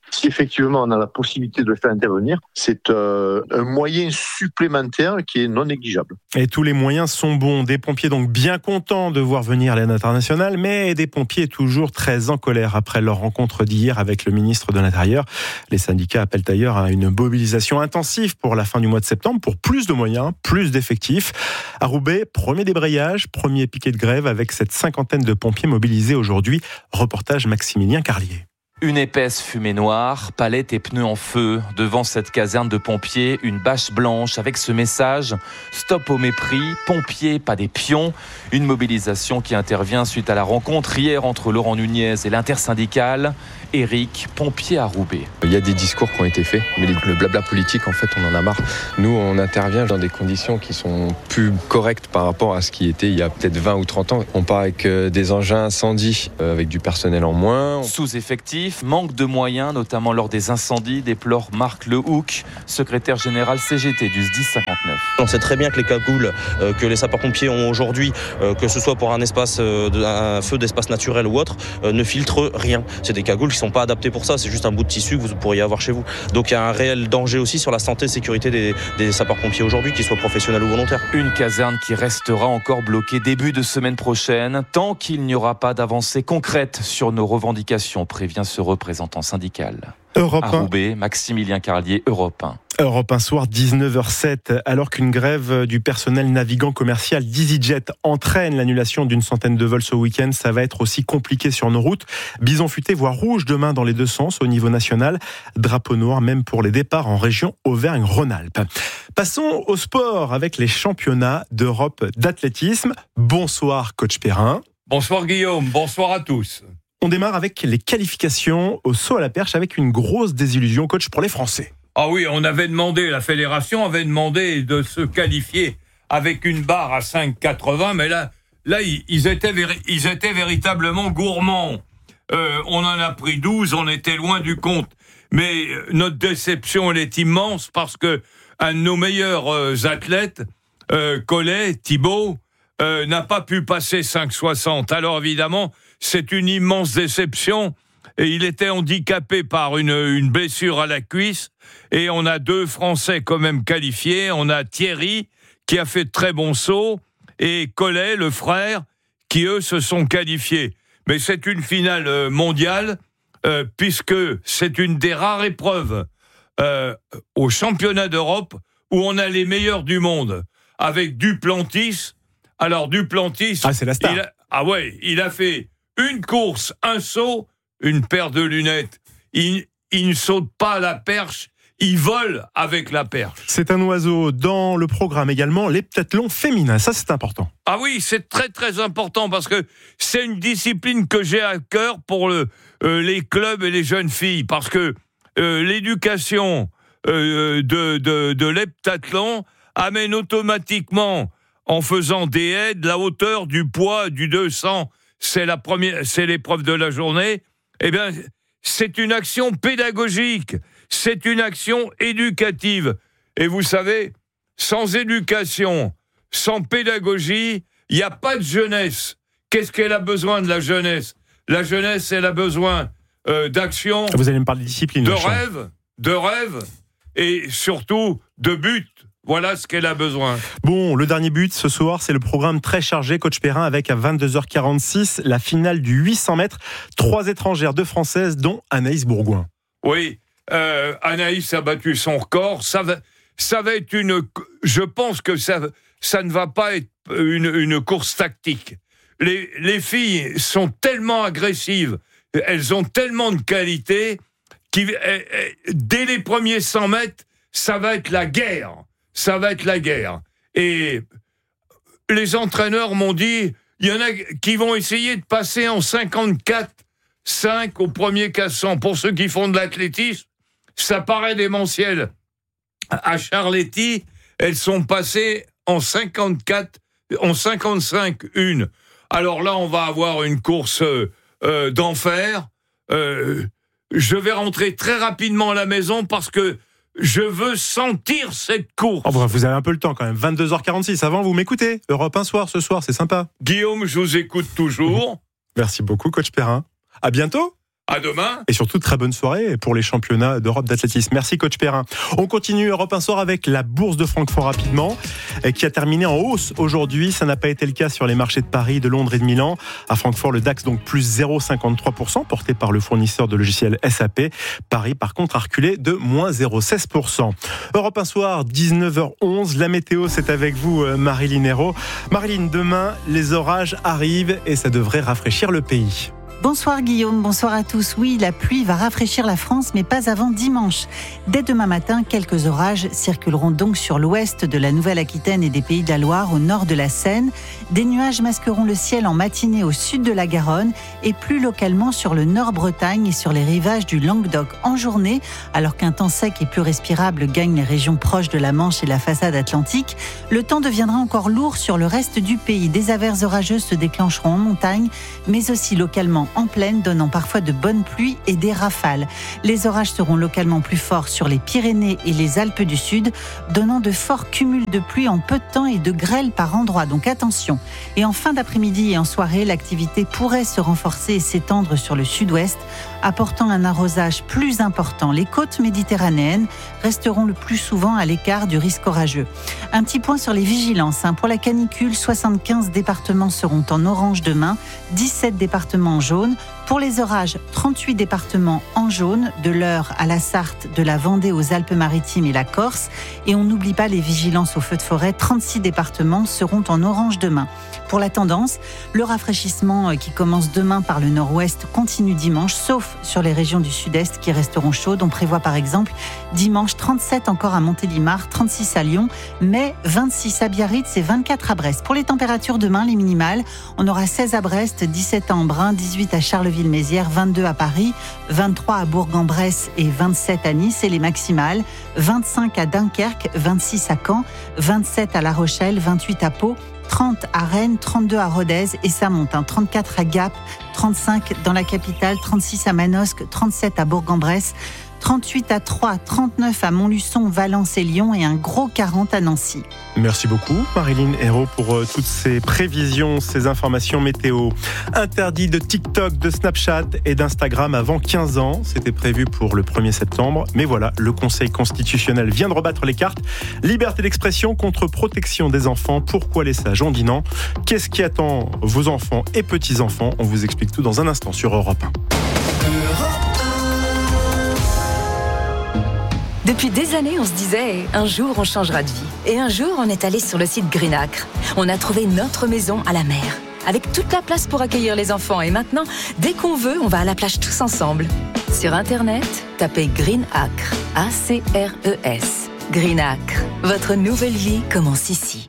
Si effectivement on a la possibilité de le faire intervenir, c'est euh, un moyen supplémentaire qui est non négligeable. Et tous les moyens sont bons. Des pompiers donc bien contents de voir venir l'aide internationale, mais des pompiers toujours très en colère après leur rencontre d'hier avec le ministre de l'Intérieur. Les syndicats appellent d'ailleurs à une mobilisation intensive pour la fin du mois de septembre, pour plus de moyens, plus d'effectifs. À Roubaix, premier débrayage, premier piquet de grève avec cette cinquantaine de pompiers mobilisés aujourd'hui. Reportage Maximilien Carlier. Une épaisse fumée noire, palettes et pneus en feu. Devant cette caserne de pompiers, une bâche blanche avec ce message « Stop au mépris, pompiers, pas des pions ». Une mobilisation qui intervient suite à la rencontre hier entre Laurent Nunez et l'intersyndicale. Éric, pompier à Roubaix. Il y a des discours qui ont été faits, mais le blabla politique, en fait, on en a marre. Nous, on intervient dans des conditions qui sont plus correctes par rapport à ce qui était il y a peut-être vingt ou trente ans. On part avec des engins incendies, avec du personnel en moins. Sous-effectif, manque de moyens, notamment lors des incendies, déplore Marc Lehoucq, secrétaire général C G T du S D I S cinquante-neuf. On sait très bien que les cagoules euh, que les sapeurs-pompiers ont aujourd'hui, euh, que ce soit pour un espace, euh, un feu d'espace naturel ou autre, euh, ne filtrent rien. C'est des cagoules qui ne sont pas adaptées pour ça, c'est juste un bout de tissu que vous pourriez avoir chez vous. Donc il y a un réel danger aussi sur la santé et sécurité des, des sapeurs-pompiers aujourd'hui, qu'ils soient professionnels ou volontaires. Une caserne qui restera encore bloquée début de semaine prochaine, tant qu'il n'y aura pas d'avancée concrète sur nos revendications, prévient ce représentant syndical. Europe un. À Roubaix, Maximilien Carlier, Europe un. Europe un soir, dix-neuf heures sept, alors qu'une grève du personnel navigant commercial d'EasyJet entraîne l'annulation d'une centaine de vols ce week-end, ça va être aussi compliqué sur nos routes. Bison futé voit rouge demain dans les deux sens au niveau national. Drapeau noir même pour les départs en région Auvergne-Rhône-Alpes. Passons au sport avec les championnats d'Europe d'athlétisme. Bonsoir coach Perrin. Bonsoir Guillaume, bonsoir à tous. On démarre avec les qualifications au saut à la perche avec une grosse désillusion, coach, pour les Français. Ah oui, on avait demandé, la fédération avait demandé de se qualifier avec une barre à cinq virgule quatre-vingts, mais là, là ils, étaient, ils étaient véritablement gourmands. Euh, on en a pris douze, on était loin du compte. Mais notre déception, elle est immense parce que un de nos meilleurs euh, athlètes, euh, Collet, Thibaut, euh, n'a pas pu passer cinq virgule soixante. Alors évidemment, c'est une immense déception. Et il était handicapé par une, une blessure à la cuisse. Et on a deux Français quand même qualifiés. On a Thierry, qui a fait de très bons sauts, et Collet, le frère, qui eux se sont qualifiés. Mais c'est une finale mondiale, euh, puisque c'est une des rares épreuves euh, au championnat d'Europe où on a les meilleurs du monde. Avec Duplantis. Alors Duplantis... Ah, c'est la star. Il a, ah ouais, il a fait une course, un saut, une paire de lunettes. Il, il ne saute pas à la perche, il vole avec la perche. C'est un oiseau. Dans le programme également, l'heptathlon féminin. Ça, c'est important. Ah oui, c'est très très important parce que c'est une discipline que j'ai à cœur pour le, euh, les clubs et les jeunes filles. Parce que euh, l'éducation euh, de, de, de l'heptathlon amène automatiquement, en faisant des aides, la hauteur du poids du deux cents. C'est la première, c'est l'épreuve de la journée. Eh bien, c'est une action pédagogique, c'est une action éducative. Et vous savez, sans éducation, sans pédagogie, il n'y a pas de jeunesse. Qu'est-ce qu'elle a besoin de la jeunesse ? La jeunesse, elle a besoin euh, d'action, vous allez me parler de discipline, de rêve, de rêve, et surtout de but. Voilà ce qu'elle a besoin. Bon, le dernier but ce soir, c'est le programme très chargé, coach Perrin, avec à vingt-deux heures quarante-six la finale du huit cents mètres. Trois étrangères, deux françaises, dont Anaïs Bourgoin. Oui, euh, Anaïs a battu son record. Ça va, ça va être une. Je pense que ça, ça ne va pas être une, une course tactique. Les, les filles sont tellement agressives, elles ont tellement de qualité, qui, dès les premiers cent mètres, ça va être la guerre. Ça va être la guerre. Et les entraîneurs m'ont dit, il y en a qui vont essayer de passer en cinquante-quatre cinq au premier cassant. Pour ceux qui font de l'athlétisme, ça paraît démentiel. À Charletti, elles sont passées en cinquante-quatre, en cinquante-cinq une. Alors là, on va avoir une course euh, d'enfer. Euh, je vais rentrer très rapidement à la maison parce que je veux sentir cette course. Oh, bref, vous avez un peu le temps quand même. vingt-deux heures quarante-six. Avant, vous m'écoutez. Europe un soir, ce soir, c'est sympa. Guillaume, je vous écoute toujours. Merci beaucoup, coach Perrin. À bientôt. À demain. Et surtout, très bonne soirée pour les championnats d'Europe d'athlétisme. Merci, coach Perrin. On continue Europe un soir avec la bourse de Francfort rapidement, qui a terminé en hausse aujourd'hui. Ça n'a pas été le cas sur les marchés de Paris, de Londres et de Milan. À Francfort, le DAX, donc plus zéro virgule cinquante-trois pour cent, porté par le fournisseur de logiciels S A P. Paris, par contre, a reculé de moins zéro virgule seize pour cent. Europe un soir, dix-neuf heures onze. La météo, c'est avec vous, Marilyn Hérault. Marilyn, demain, les orages arrivent et ça devrait rafraîchir le pays. Bonsoir Guillaume, bonsoir à tous. Oui, la pluie va rafraîchir la France, mais pas avant dimanche. Dès demain matin, quelques orages circuleront donc sur l'ouest de la Nouvelle-Aquitaine et des Pays de la Loire, au nord de la Seine. Des nuages masqueront le ciel en matinée au sud de la Garonne et plus localement sur le Nord-Bretagne et sur les rivages du Languedoc en journée, alors qu'un temps sec et plus respirable gagne les régions proches de la Manche et la façade atlantique. Le temps deviendra encore lourd sur le reste du pays. Des averses orageuses se déclencheront en montagne, mais aussi localement en plaine, donnant parfois de bonnes pluies et des rafales. Les orages seront localement plus forts sur les Pyrénées et les Alpes du Sud, donnant de forts cumuls de pluie en peu de temps et de grêle par endroits. Donc attention. Et en fin d'après-midi et en soirée, l'activité pourrait se renforcer et s'étendre sur le sud-ouest, apportant un arrosage plus important. Les côtes méditerranéennes resteront le plus souvent à l'écart du risque orageux. Un petit point sur les vigilances. Pour la canicule, soixante-quinze départements seront en orange demain, dix-sept départements en jaune. Pour les orages, trente-huit départements en jaune, de l'Eure à la Sarthe, de la Vendée aux Alpes-Maritimes et la Corse. Et on n'oublie pas les vigilances aux feux de forêt, trente-six départements seront en orange demain. Pour la tendance, le rafraîchissement qui commence demain par le nord-ouest continue dimanche, sauf sur les régions du sud-est qui resteront chaudes. On prévoit par exemple dimanche trente-sept encore à Montélimar, trente-six à Lyon, mais vingt-six à Biarritz et vingt-quatre à Brest. Pour les températures demain, les minimales, on aura seize à Brest, dix-sept à Embrun, dix-huit à Charleville-Mézières, vingt-deux à Paris, vingt-trois à Bourg-en-Bresse et vingt-sept à Nice. Et les maximales, vingt-cinq à Dunkerque, vingt-six à Caen, vingt-sept à La Rochelle, vingt-huit à Pau, trente à Rennes, trente-deux à Rodez et ça monte, hein, trente-quatre à Gap, trente-cinq dans la capitale, trente-six à Manosque, trente-sept à Bourg-en-Bresse, trente-huit à Troyes, trente-neuf à Montluçon, Valence et Lyon et un gros quarante à Nancy. Merci beaucoup Marilyn Hérault pour euh, toutes ces prévisions, ces informations météo. Interdit de TikTok, de Snapchat et d'Instagram avant quinze ans. C'était prévu pour le premier septembre. Mais voilà, le Conseil constitutionnel vient de rebattre les cartes. Liberté d'expression contre protection des enfants. Pourquoi les sages ont dit non? Qu'est-ce qui attend vos enfants et petits-enfants? On vous explique tout dans un instant sur Europe un. Depuis des années, on se disait, un jour on changera de vie. Et un jour, on est allé sur le site Greenacre. On a trouvé notre maison à la mer, avec toute la place pour accueillir les enfants. Et maintenant, dès qu'on veut, on va à la plage tous ensemble. Sur Internet, tapez Greenacre, A C R E S. Greenacre, votre nouvelle vie commence ici.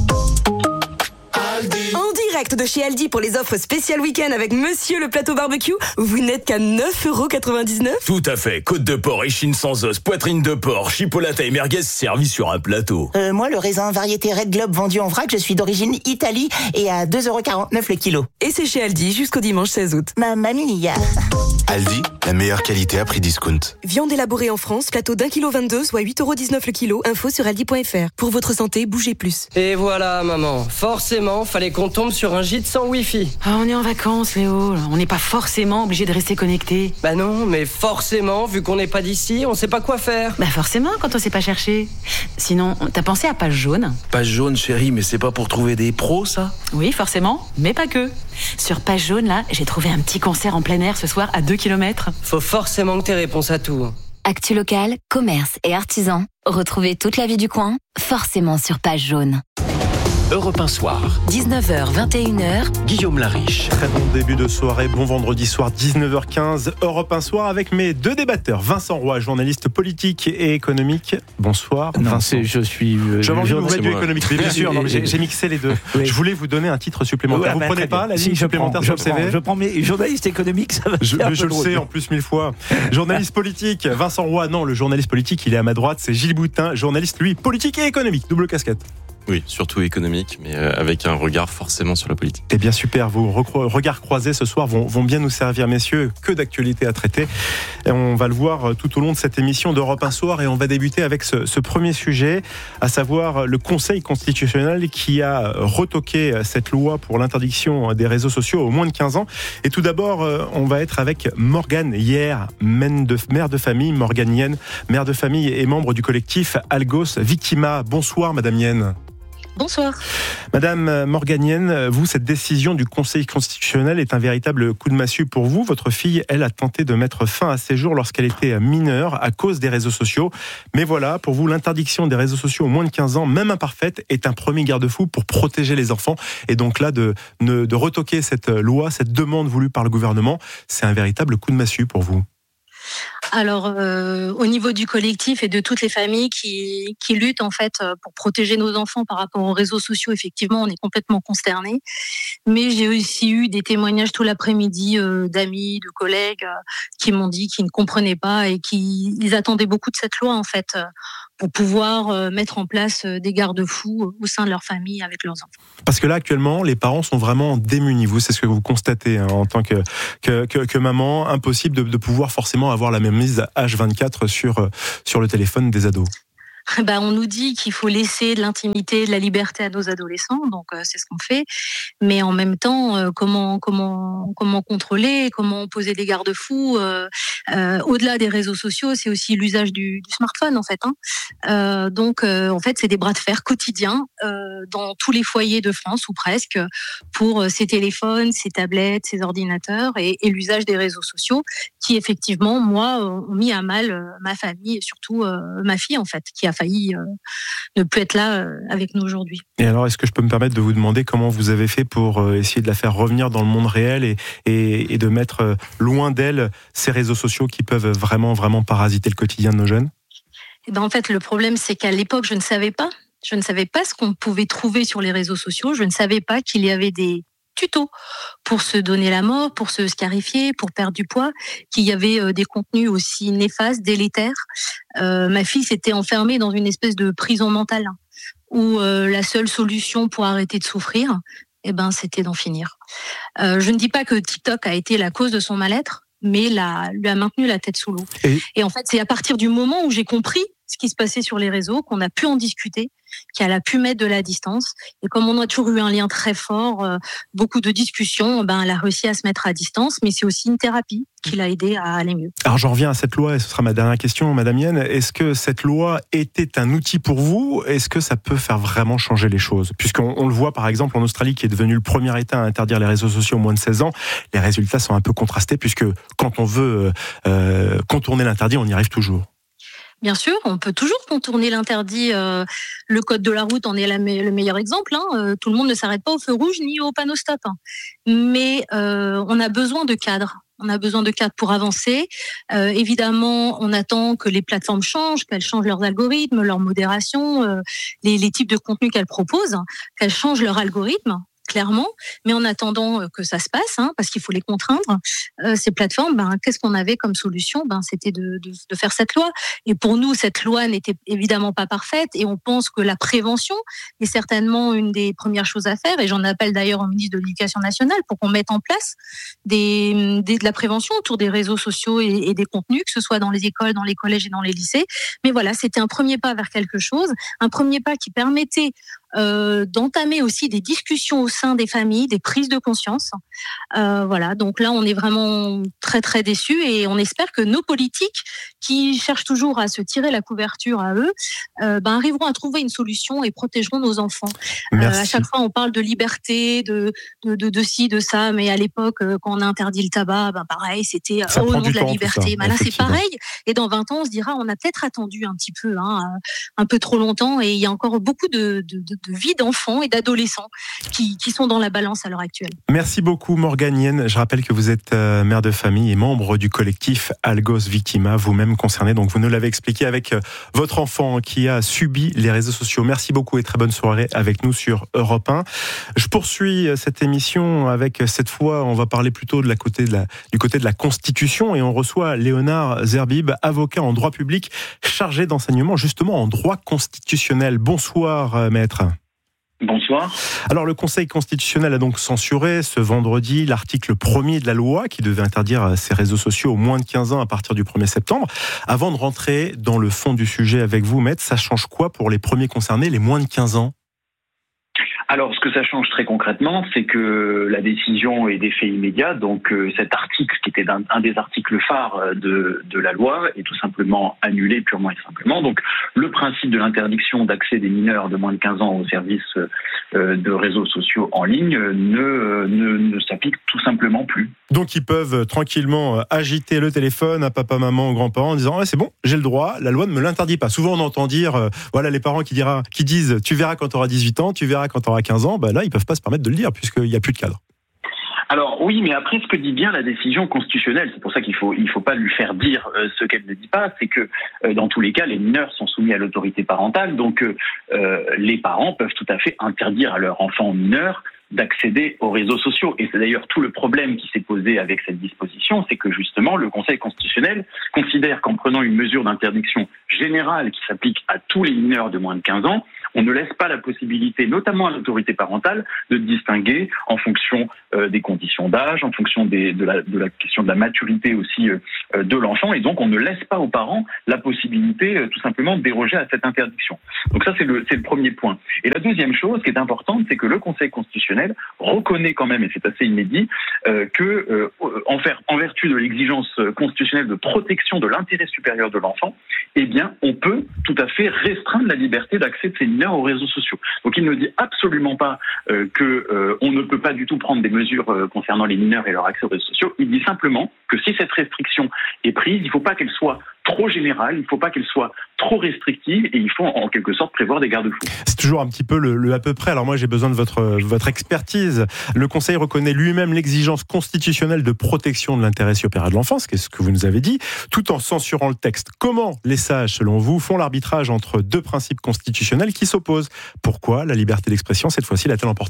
En direct de chez Aldi pour les offres spéciales week-end avec Monsieur le plateau barbecue, vous n'êtes qu'à neuf euros quatre-vingt-dix-neuf. Tout à fait. Côte de porc, échine sans os, poitrine de porc, chipolata et merguez servis sur un plateau. Euh, moi, le raisin variété Red Globe vendu en vrac, je suis d'origine Italie et à deux euros quarante-neuf le kilo. Et c'est chez Aldi jusqu'au dimanche seize août. Mamma mia. Aldi, la meilleure qualité à prix discount. Viande élaborée en France, plateau d'un kilo vingt-deux, soit huit euros dix-neuf le kilo. Info sur aldi point f r. Pour votre santé, bougez plus. Et voilà, maman. Forcément, fallait qu'on tombe sur un gîte sans wifi. Ah, on est en vacances, Léo. On n'est pas forcément obligé de rester connecté. Bah non, mais forcément, vu qu'on n'est pas d'ici, on sait pas quoi faire. Bah forcément, quand on sait pas chercher. Sinon, t'as pensé à Page Jaune? Page Jaune, chérie, mais c'est pas pour trouver des pros, ça? Oui, forcément, mais pas que. Sur Page Jaune, là, j'ai trouvé un petit concert en plein air ce soir à deux kilomètres. Faut forcément que t'aies réponse à tout. Actu local, commerce et artisans. Retrouvez toute la vie du coin, forcément sur Page Jaune. Europe un soir. dix-neuf heures, vingt et une heures. Guillaume Lariche. Très bon début de soirée, bon vendredi soir, dix-neuf heures quinze, Europe un soir avec mes deux débatteurs. Vincent Roy, journaliste politique et économique. Bonsoir. Non, Vincent. je suis. Euh, J'avais envie de vous mettre du moi. économique, mais bien sûr, non, mais j'ai, j'ai mixé les deux. Oui. Je voulais vous donner un titre supplémentaire. Ouais, vous bah, prenez pas la ligne si, supplémentaire prends, sur le C V? prends, Je prends mes journalistes économiques, ça va je, faire mais je le drôle. sais en plus mille fois. Journaliste politique, Vincent Roy. Non, le journaliste politique, il est à ma droite, c'est Gilles Boutin, journaliste, lui, politique et économique, double casquette. Oui, surtout économique, mais avec un regard forcément sur la politique. Eh bien super, vos regards croisés ce soir vont, vont bien nous servir, messieurs. Que d'actualités à traiter. Et on va le voir tout au long de cette émission d'Europe un Soir, et on va débuter avec ce, ce premier sujet, à savoir le Conseil constitutionnel qui a retoqué cette loi pour l'interdiction des réseaux sociaux aux moins de quinze ans. Et tout d'abord, on va être avec Morgane Hier, mère de famille, Morgane Yen, mère de famille et membre du collectif Algos Victima. Bonsoir Madame Yen. Bonsoir. Madame Morgane Yen, vous, cette décision du Conseil constitutionnel est un véritable coup de massue pour vous. Votre fille, elle, a tenté de mettre fin à ses jours lorsqu'elle était mineure à cause des réseaux sociaux. Mais voilà, pour vous, l'interdiction des réseaux sociaux aux moins de quinze ans, même imparfaite, est un premier garde-fou pour protéger les enfants. Et donc là, de, de retoquer cette loi, cette demande voulue par le gouvernement, c'est un véritable coup de massue pour vous. Alors, euh, au niveau du collectif et de toutes les familles qui, qui luttent en fait pour protéger nos enfants par rapport aux réseaux sociaux, effectivement, on est complètement consternés. Mais j'ai aussi eu des témoignages tout l'après-midi euh, d'amis, de collègues euh, qui m'ont dit qu'ils ne comprenaient pas et qu'ils ils attendaient beaucoup de cette loi en fait euh, pour pouvoir euh, mettre en place euh, des garde-fous au sein de leur famille avec leurs enfants. Parce que là, actuellement, les parents sont vraiment démunis. Vous, c'est ce que vous constatez hein, en tant que, que, que, que maman. Impossible de, de pouvoir forcément avoir la même mise H vingt-quatre sur, sur le téléphone des ados. Bah, on nous dit qu'il faut laisser de l'intimité, de la liberté à nos adolescents, donc euh, c'est ce qu'on fait. Mais en même temps, euh, comment comment comment contrôler, comment poser des garde-fous euh, euh, au-delà des réseaux sociaux, c'est aussi l'usage du, du smartphone en fait. Hein. Euh, donc euh, en fait, c'est des bras de fer quotidiens euh, dans tous les foyers de France ou presque pour euh, ces téléphones, ces tablettes, ces ordinateurs et, et l'usage des réseaux sociaux qui effectivement, moi, ont mis à mal euh, ma famille et surtout euh, ma fille en fait, qui a failli euh, ne plus être là euh, avec nous aujourd'hui. Et alors, est-ce que je peux me permettre de vous demander comment vous avez fait pour euh, essayer de la faire revenir dans le monde réel et, et, et de mettre euh, loin d'elle ces réseaux sociaux qui peuvent vraiment, vraiment parasiter le quotidien de nos jeunes ? Et ben, en fait, le problème, c'est qu'à l'époque, je ne savais pas. Je ne savais pas ce qu'on pouvait trouver sur les réseaux sociaux. Je ne savais pas qu'il y avait des tutos pour se donner la mort, pour se scarifier, pour perdre du poids, qu'il y avait euh, des contenus aussi néfastes, délétères. Euh, ma fille s'était enfermée dans une espèce de prison mentale hein, où euh, la seule solution pour arrêter de souffrir, eh ben, c'était d'en finir. Euh, je ne dis pas que TikTok a été la cause de son mal-être, mais la, lui a maintenu la tête sous l'eau. Et, Et en fait, c'est à partir du moment où j'ai compris ce qui se passait sur les réseaux, qu'on a pu en discuter, qu'elle a pu mettre de la distance. Et comme on a toujours eu un lien très fort, euh, beaucoup de discussions, ben, elle a réussi à se mettre à distance, mais c'est aussi une thérapie qui l'a aidée à aller mieux. Alors j'en reviens à cette loi, et ce sera ma dernière question, Madame Yen. Est-ce que cette loi était un outil pour vous ? Est-ce que ça peut faire vraiment changer les choses ? Puisqu'on on le voit par exemple en Australie, qui est devenu le premier État à interdire les réseaux sociaux aux moins de seize ans, les résultats sont un peu contrastés, puisque quand on veut euh, contourner l'interdit, on y arrive toujours. Bien sûr, on peut toujours contourner l'interdit. Euh, le code de la route en est la me- le meilleur exemple. Hein. Euh, tout le monde ne s'arrête pas au feu rouge ni au panneau stop. Hein. Mais euh, on a besoin de cadres. On a besoin de cadres pour avancer. Euh, évidemment, on attend que les plateformes changent, qu'elles changent leurs algorithmes, leur modération, euh, les, les types de contenus qu'elles proposent, qu'elles changent leur algorithme. Clairement, mais en attendant que ça se passe, hein, parce qu'il faut les contraindre, euh, ces plateformes, ben, qu'est-ce qu'on avait comme solution ? Ben, c'était de, de, de faire cette loi. Et pour nous, cette loi n'était évidemment pas parfaite, et on pense que la prévention est certainement une des premières choses à faire, et j'en appelle d'ailleurs au ministre de l'Éducation nationale pour qu'on mette en place des, des, de la prévention autour des réseaux sociaux et, et des contenus, que ce soit dans les écoles, dans les collèges et dans les lycées. Mais voilà, c'était un premier pas vers quelque chose, un premier pas qui permettait Euh, d'entamer aussi des discussions au sein des familles, des prises de conscience. Euh, voilà, donc là, on est vraiment très très déçus et on espère que nos politiques, qui cherchent toujours à se tirer la couverture à eux, euh, ben, arriveront à trouver une solution et protégeront nos enfants. Euh, à chaque fois, on parle de liberté, de de de, de ci, de ça, mais à l'époque, quand on a interdit le tabac, ben pareil, c'était ça au nom de la temps, liberté. Ben là, c'est pareil. Et dans vingt ans, on se dira, on a peut-être attendu un petit peu, hein, un peu trop longtemps, et il y a encore beaucoup de, de, de de vie d'enfants et d'adolescents qui, qui sont dans la balance à l'heure actuelle. Merci beaucoup Morgane Yen. Je rappelle que vous êtes euh, mère de famille et membre du collectif Algos Victima, vous-même concerné. Donc vous nous l'avez expliqué avec euh, votre enfant qui a subi les réseaux sociaux. Merci beaucoup et très bonne soirée avec nous sur Europe un. Je poursuis cette émission avec, cette fois, on va parler plutôt de la côté de la, du côté de la Constitution, et on reçoit Léonard Zerbib, avocat en droit public, chargé d'enseignement justement en droit constitutionnel. Bonsoir maître. Bonsoir. Alors le Conseil constitutionnel a donc censuré ce vendredi l'article premier de la loi qui devait interdire ces réseaux sociaux aux moins de quinze ans à partir du premier septembre. Avant de rentrer dans le fond du sujet avec vous, Maître, ça change quoi pour les premiers concernés, les moins de quinze ans ? Alors, ce que ça change très concrètement, c'est que la décision est d'effet immédiat. Donc, euh, cet article, qui était un, un des articles phares de, de la loi, est tout simplement annulé purement et simplement. Donc, le principe de l'interdiction d'accès des mineurs de moins de quinze ans aux services euh, de réseaux sociaux en ligne ne, ne, ne s'applique tout simplement plus. Donc, ils peuvent tranquillement agiter le téléphone à papa, maman, aux grands-parents en disant ah, « c'est bon, j'ai le droit, la loi ne me l'interdit pas ». Souvent, on entend dire euh, voilà les parents qui, dira, qui disent « tu verras quand tu auras dix-huit ans, tu verras quand tu auras quinze ans », bah là, ils ne peuvent pas se permettre de le dire puisqu'il n'y a plus de cadre. Alors oui, mais après, ce que dit bien la décision constitutionnelle, c'est pour ça qu'il faut il faut pas lui faire dire euh, ce qu'elle ne dit pas, c'est que euh, dans tous les cas, les mineurs sont soumis à l'autorité parentale, donc euh, les parents peuvent tout à fait interdire à leur enfant mineur d'accéder aux réseaux sociaux. Et c'est d'ailleurs tout le problème qui s'est posé avec cette disposition, c'est que justement le Conseil constitutionnel considère qu'en prenant une mesure d'interdiction générale qui s'applique à tous les mineurs de moins de quinze ans, on ne laisse pas la possibilité, notamment à l'autorité parentale, de distinguer en fonction euh, des conditions d'âge, en fonction des, de, la, de la question de la maturité aussi euh, de l'enfant, et donc on ne laisse pas aux parents la possibilité euh, tout simplement de déroger à cette interdiction. Donc ça c'est le, c'est le premier point. Et la deuxième chose qui est importante, c'est que le Conseil constitutionnel reconnaît quand même, et c'est assez inédit, euh, que euh, en, faire, en vertu de l'exigence constitutionnelle de protection de l'intérêt supérieur de l'enfant, eh bien on peut tout à fait restreindre la liberté d'accès de ces mineurs aux réseaux sociaux. Donc il ne dit absolument pas euh, que euh, on ne peut pas du tout prendre des mesures euh, concernant les mineurs et leur accès aux réseaux sociaux. Il dit simplement que si cette restriction est prise, il ne faut pas qu'elle soit trop générale, il ne faut pas qu'elle soit trop restrictive et il faut en quelque sorte prévoir des garde-fous. C'est toujours un petit peu le, le à peu près. Alors moi j'ai besoin de votre, votre expertise. Le Conseil reconnaît lui-même l'exigence constitutionnelle de protection de l'intérêt supérieur de l'enfant, ce que vous nous avez dit, tout en censurant le texte. Comment les sages, selon vous, font l'arbitrage entre deux principes constitutionnels qui s'opposent ? Pourquoi la liberté d'expression, cette fois-ci, l'a-t-elle emporté ?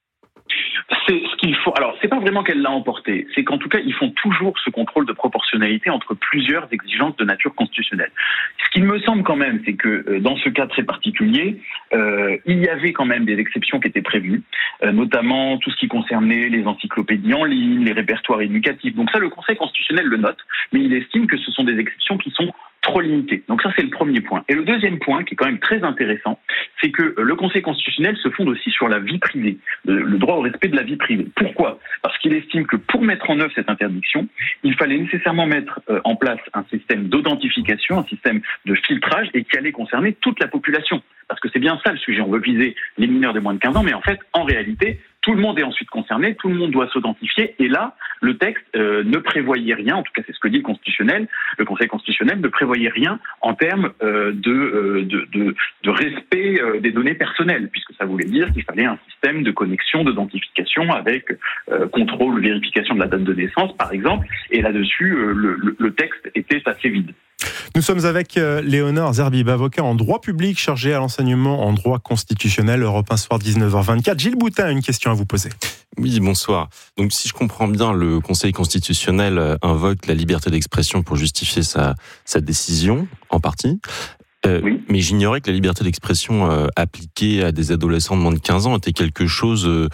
C'est ce qu'il faut. Alors, c'est pas vraiment qu'elle l'a emporté. C'est qu'en tout cas, ils font toujours ce contrôle de proportionnalité entre plusieurs exigences de nature constitutionnelle. Ce qu'il me semble quand même, c'est que dans ce cas très particulier, euh, il y avait quand même des exceptions qui étaient prévues, euh, notamment tout ce qui concernait les encyclopédies en ligne, les répertoires éducatifs. Donc ça, le Conseil constitutionnel le note, mais il estime que ce sont des exceptions qui sont trop limitées. Donc ça, c'est le premier point. Et le deuxième point, qui est quand même très intéressant, c'est que le Conseil constitutionnel se fonde aussi sur la vie privée, le, le droit au respect de la vie privée. Pourquoi ? Parce qu'il estime que pour mettre en œuvre cette interdiction, il fallait nécessairement mettre euh, en place un système d'identification, un système de filtrage, et qui allait concerner toute la population. Parce que c'est bien ça le sujet. On veut viser les mineurs de moins de quinze ans, mais en fait, en réalité, tout le monde est ensuite concerné, tout le monde doit s'identifier, et là, le texte euh, ne prévoyait rien, en tout cas c'est ce que dit le constitutionnel, le Conseil constitutionnel ne prévoyait rien en termes euh, de, euh, de, de, de respect euh, des données personnelles, puisque ça voulait dire qu'il fallait un système de connexion, d'identification avec euh, contrôle, vérification de la date de naissance, par exemple, et là-dessus, euh, le, le, le texte était assez vide. Nous sommes avec Léonard Zerbib, avocat en droit public chargé à l'enseignement en droit constitutionnel. Europe un soir, dix-neuf heures vingt-quatre. Gilles Boutin a une question à vous poser. Oui, bonsoir. Donc, si je comprends bien, le Conseil constitutionnel invoque la liberté d'expression pour justifier sa, sa décision, en partie. Euh, oui. Mais j'ignorais que la liberté d'expression euh, appliquée à des adolescents de moins de quinze ans était quelque chose euh,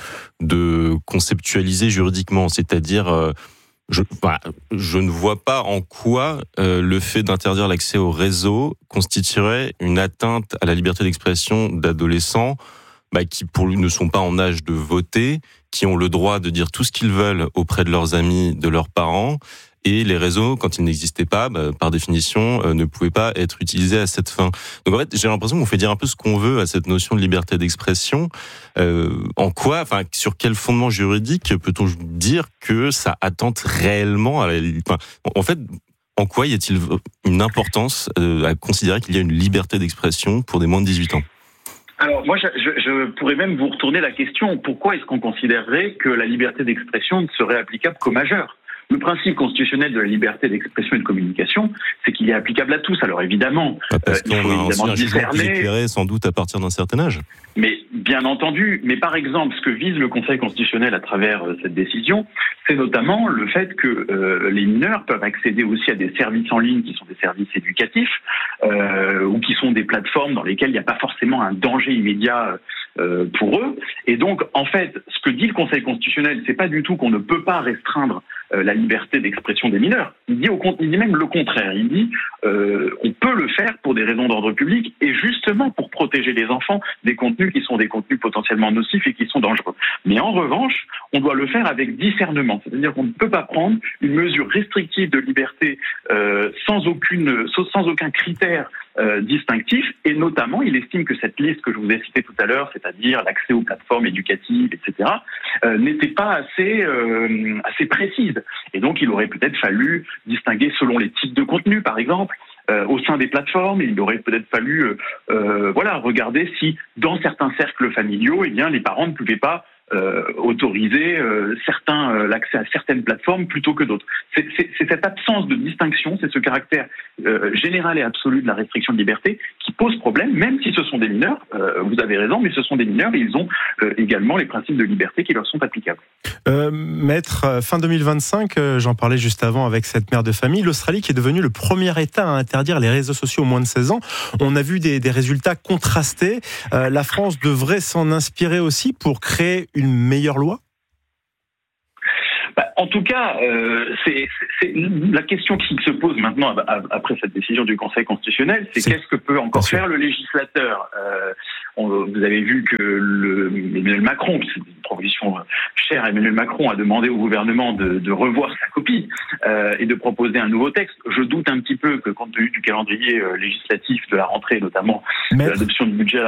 de conceptualisé juridiquement, c'est-à-dire... Euh, Je, voilà, je ne vois pas en quoi euh, le fait d'interdire l'accès au réseau constituerait une atteinte à la liberté d'expression d'adolescents bah, qui, pour lui, ne sont pas en âge de voter, qui ont le droit de dire tout ce qu'ils veulent auprès de leurs amis, de leurs parents. Et les réseaux, quand ils n'existaient pas, bah, par définition, euh, ne pouvaient pas être utilisés à cette fin. Donc en fait, j'ai l'impression qu'on fait dire un peu ce qu'on veut à cette notion de liberté d'expression. Euh, en quoi, enfin, sur quel fondement juridique peut-on dire que ça attente réellement à la... Enfin, en fait, en quoi y a-t-il une importance euh, à considérer qu'il y a une liberté d'expression pour des moins de dix-huit ans ? Alors moi, je, je, je pourrais même vous retourner la question. Pourquoi est-ce qu'on considérerait que la liberté d'expression ne serait applicable qu'aux majeurs ? Le principe constitutionnel de la liberté d'expression et de communication, c'est qu'il est applicable à tous. Alors évidemment, parce euh, il faut évidemment un discerner. Éclairé sans doute à partir d'un certain âge. Mais bien entendu, mais par exemple, ce que vise le Conseil constitutionnel à travers euh, cette décision, c'est notamment le fait que euh, les mineurs peuvent accéder aussi à des services en ligne qui sont des services éducatifs euh, ou qui sont des plateformes dans lesquelles il n'y a pas forcément un danger immédiat euh, pour eux. Et donc, en fait, ce que dit le Conseil constitutionnel, c'est pas du tout qu'on ne peut pas restreindre euh, la liberté d'expression des mineurs. Il dit, au, il dit même le contraire. Il dit euh, on peut le faire pour des raisons d'ordre public et justement pour protéger les enfants des contenus qui sont des contenus potentiellement nocifs et qui sont dangereux. Mais en revanche, on doit le faire avec discernement. C'est-à-dire qu'on ne peut pas prendre une mesure restrictive de liberté euh, sans aucune, sans aucun critère euh, distinctif. Et notamment, il estime que cette liste que je vous ai citée tout à l'heure, c'est-à-dire l'accès aux plateformes éducatives, et cetera, euh, n'était pas assez, euh, assez précise. Et donc, il aurait peut-être fallu distinguer selon les types de contenus, par exemple. Euh, au sein des plateformes, il aurait peut-être fallu euh, euh, voilà, regarder si, dans certains cercles familiaux, eh bien, les parents ne pouvaient pas euh, autoriser euh, certains, euh, l'accès à certaines plateformes plutôt que d'autres. C'est, c'est, c'est cette absence de distinction, c'est ce caractère euh, général et absolu de la restriction de liberté qui pose problème, même si ce sont des mineurs. Euh, vous avez raison, mais ce sont des mineurs et ils ont euh, également les principes de liberté qui leur sont applicables. Euh, maître, fin deux mille vingt-cinq, euh, j'en parlais juste avant avec cette mère de famille, l'Australie qui est devenue le premier État à interdire les réseaux sociaux aux moins de seize ans. On a vu des, des résultats contrastés. Euh, la France devrait s'en inspirer aussi pour créer une meilleure loi ? Bah, en tout cas, euh, c'est, c'est la question qui se pose maintenant après cette décision du Conseil constitutionnel, c'est, c'est... qu'est-ce que peut encore faire le législateur. euh, on, Vous avez vu que le, Emmanuel Macron, c'est une proposition chère à Emmanuel Macron, a demandé au gouvernement de, de revoir sa copie euh, et de proposer un nouveau texte. Je doute un petit peu que, compte tenu du calendrier euh, législatif de la rentrée, notamment de l'adoption du budget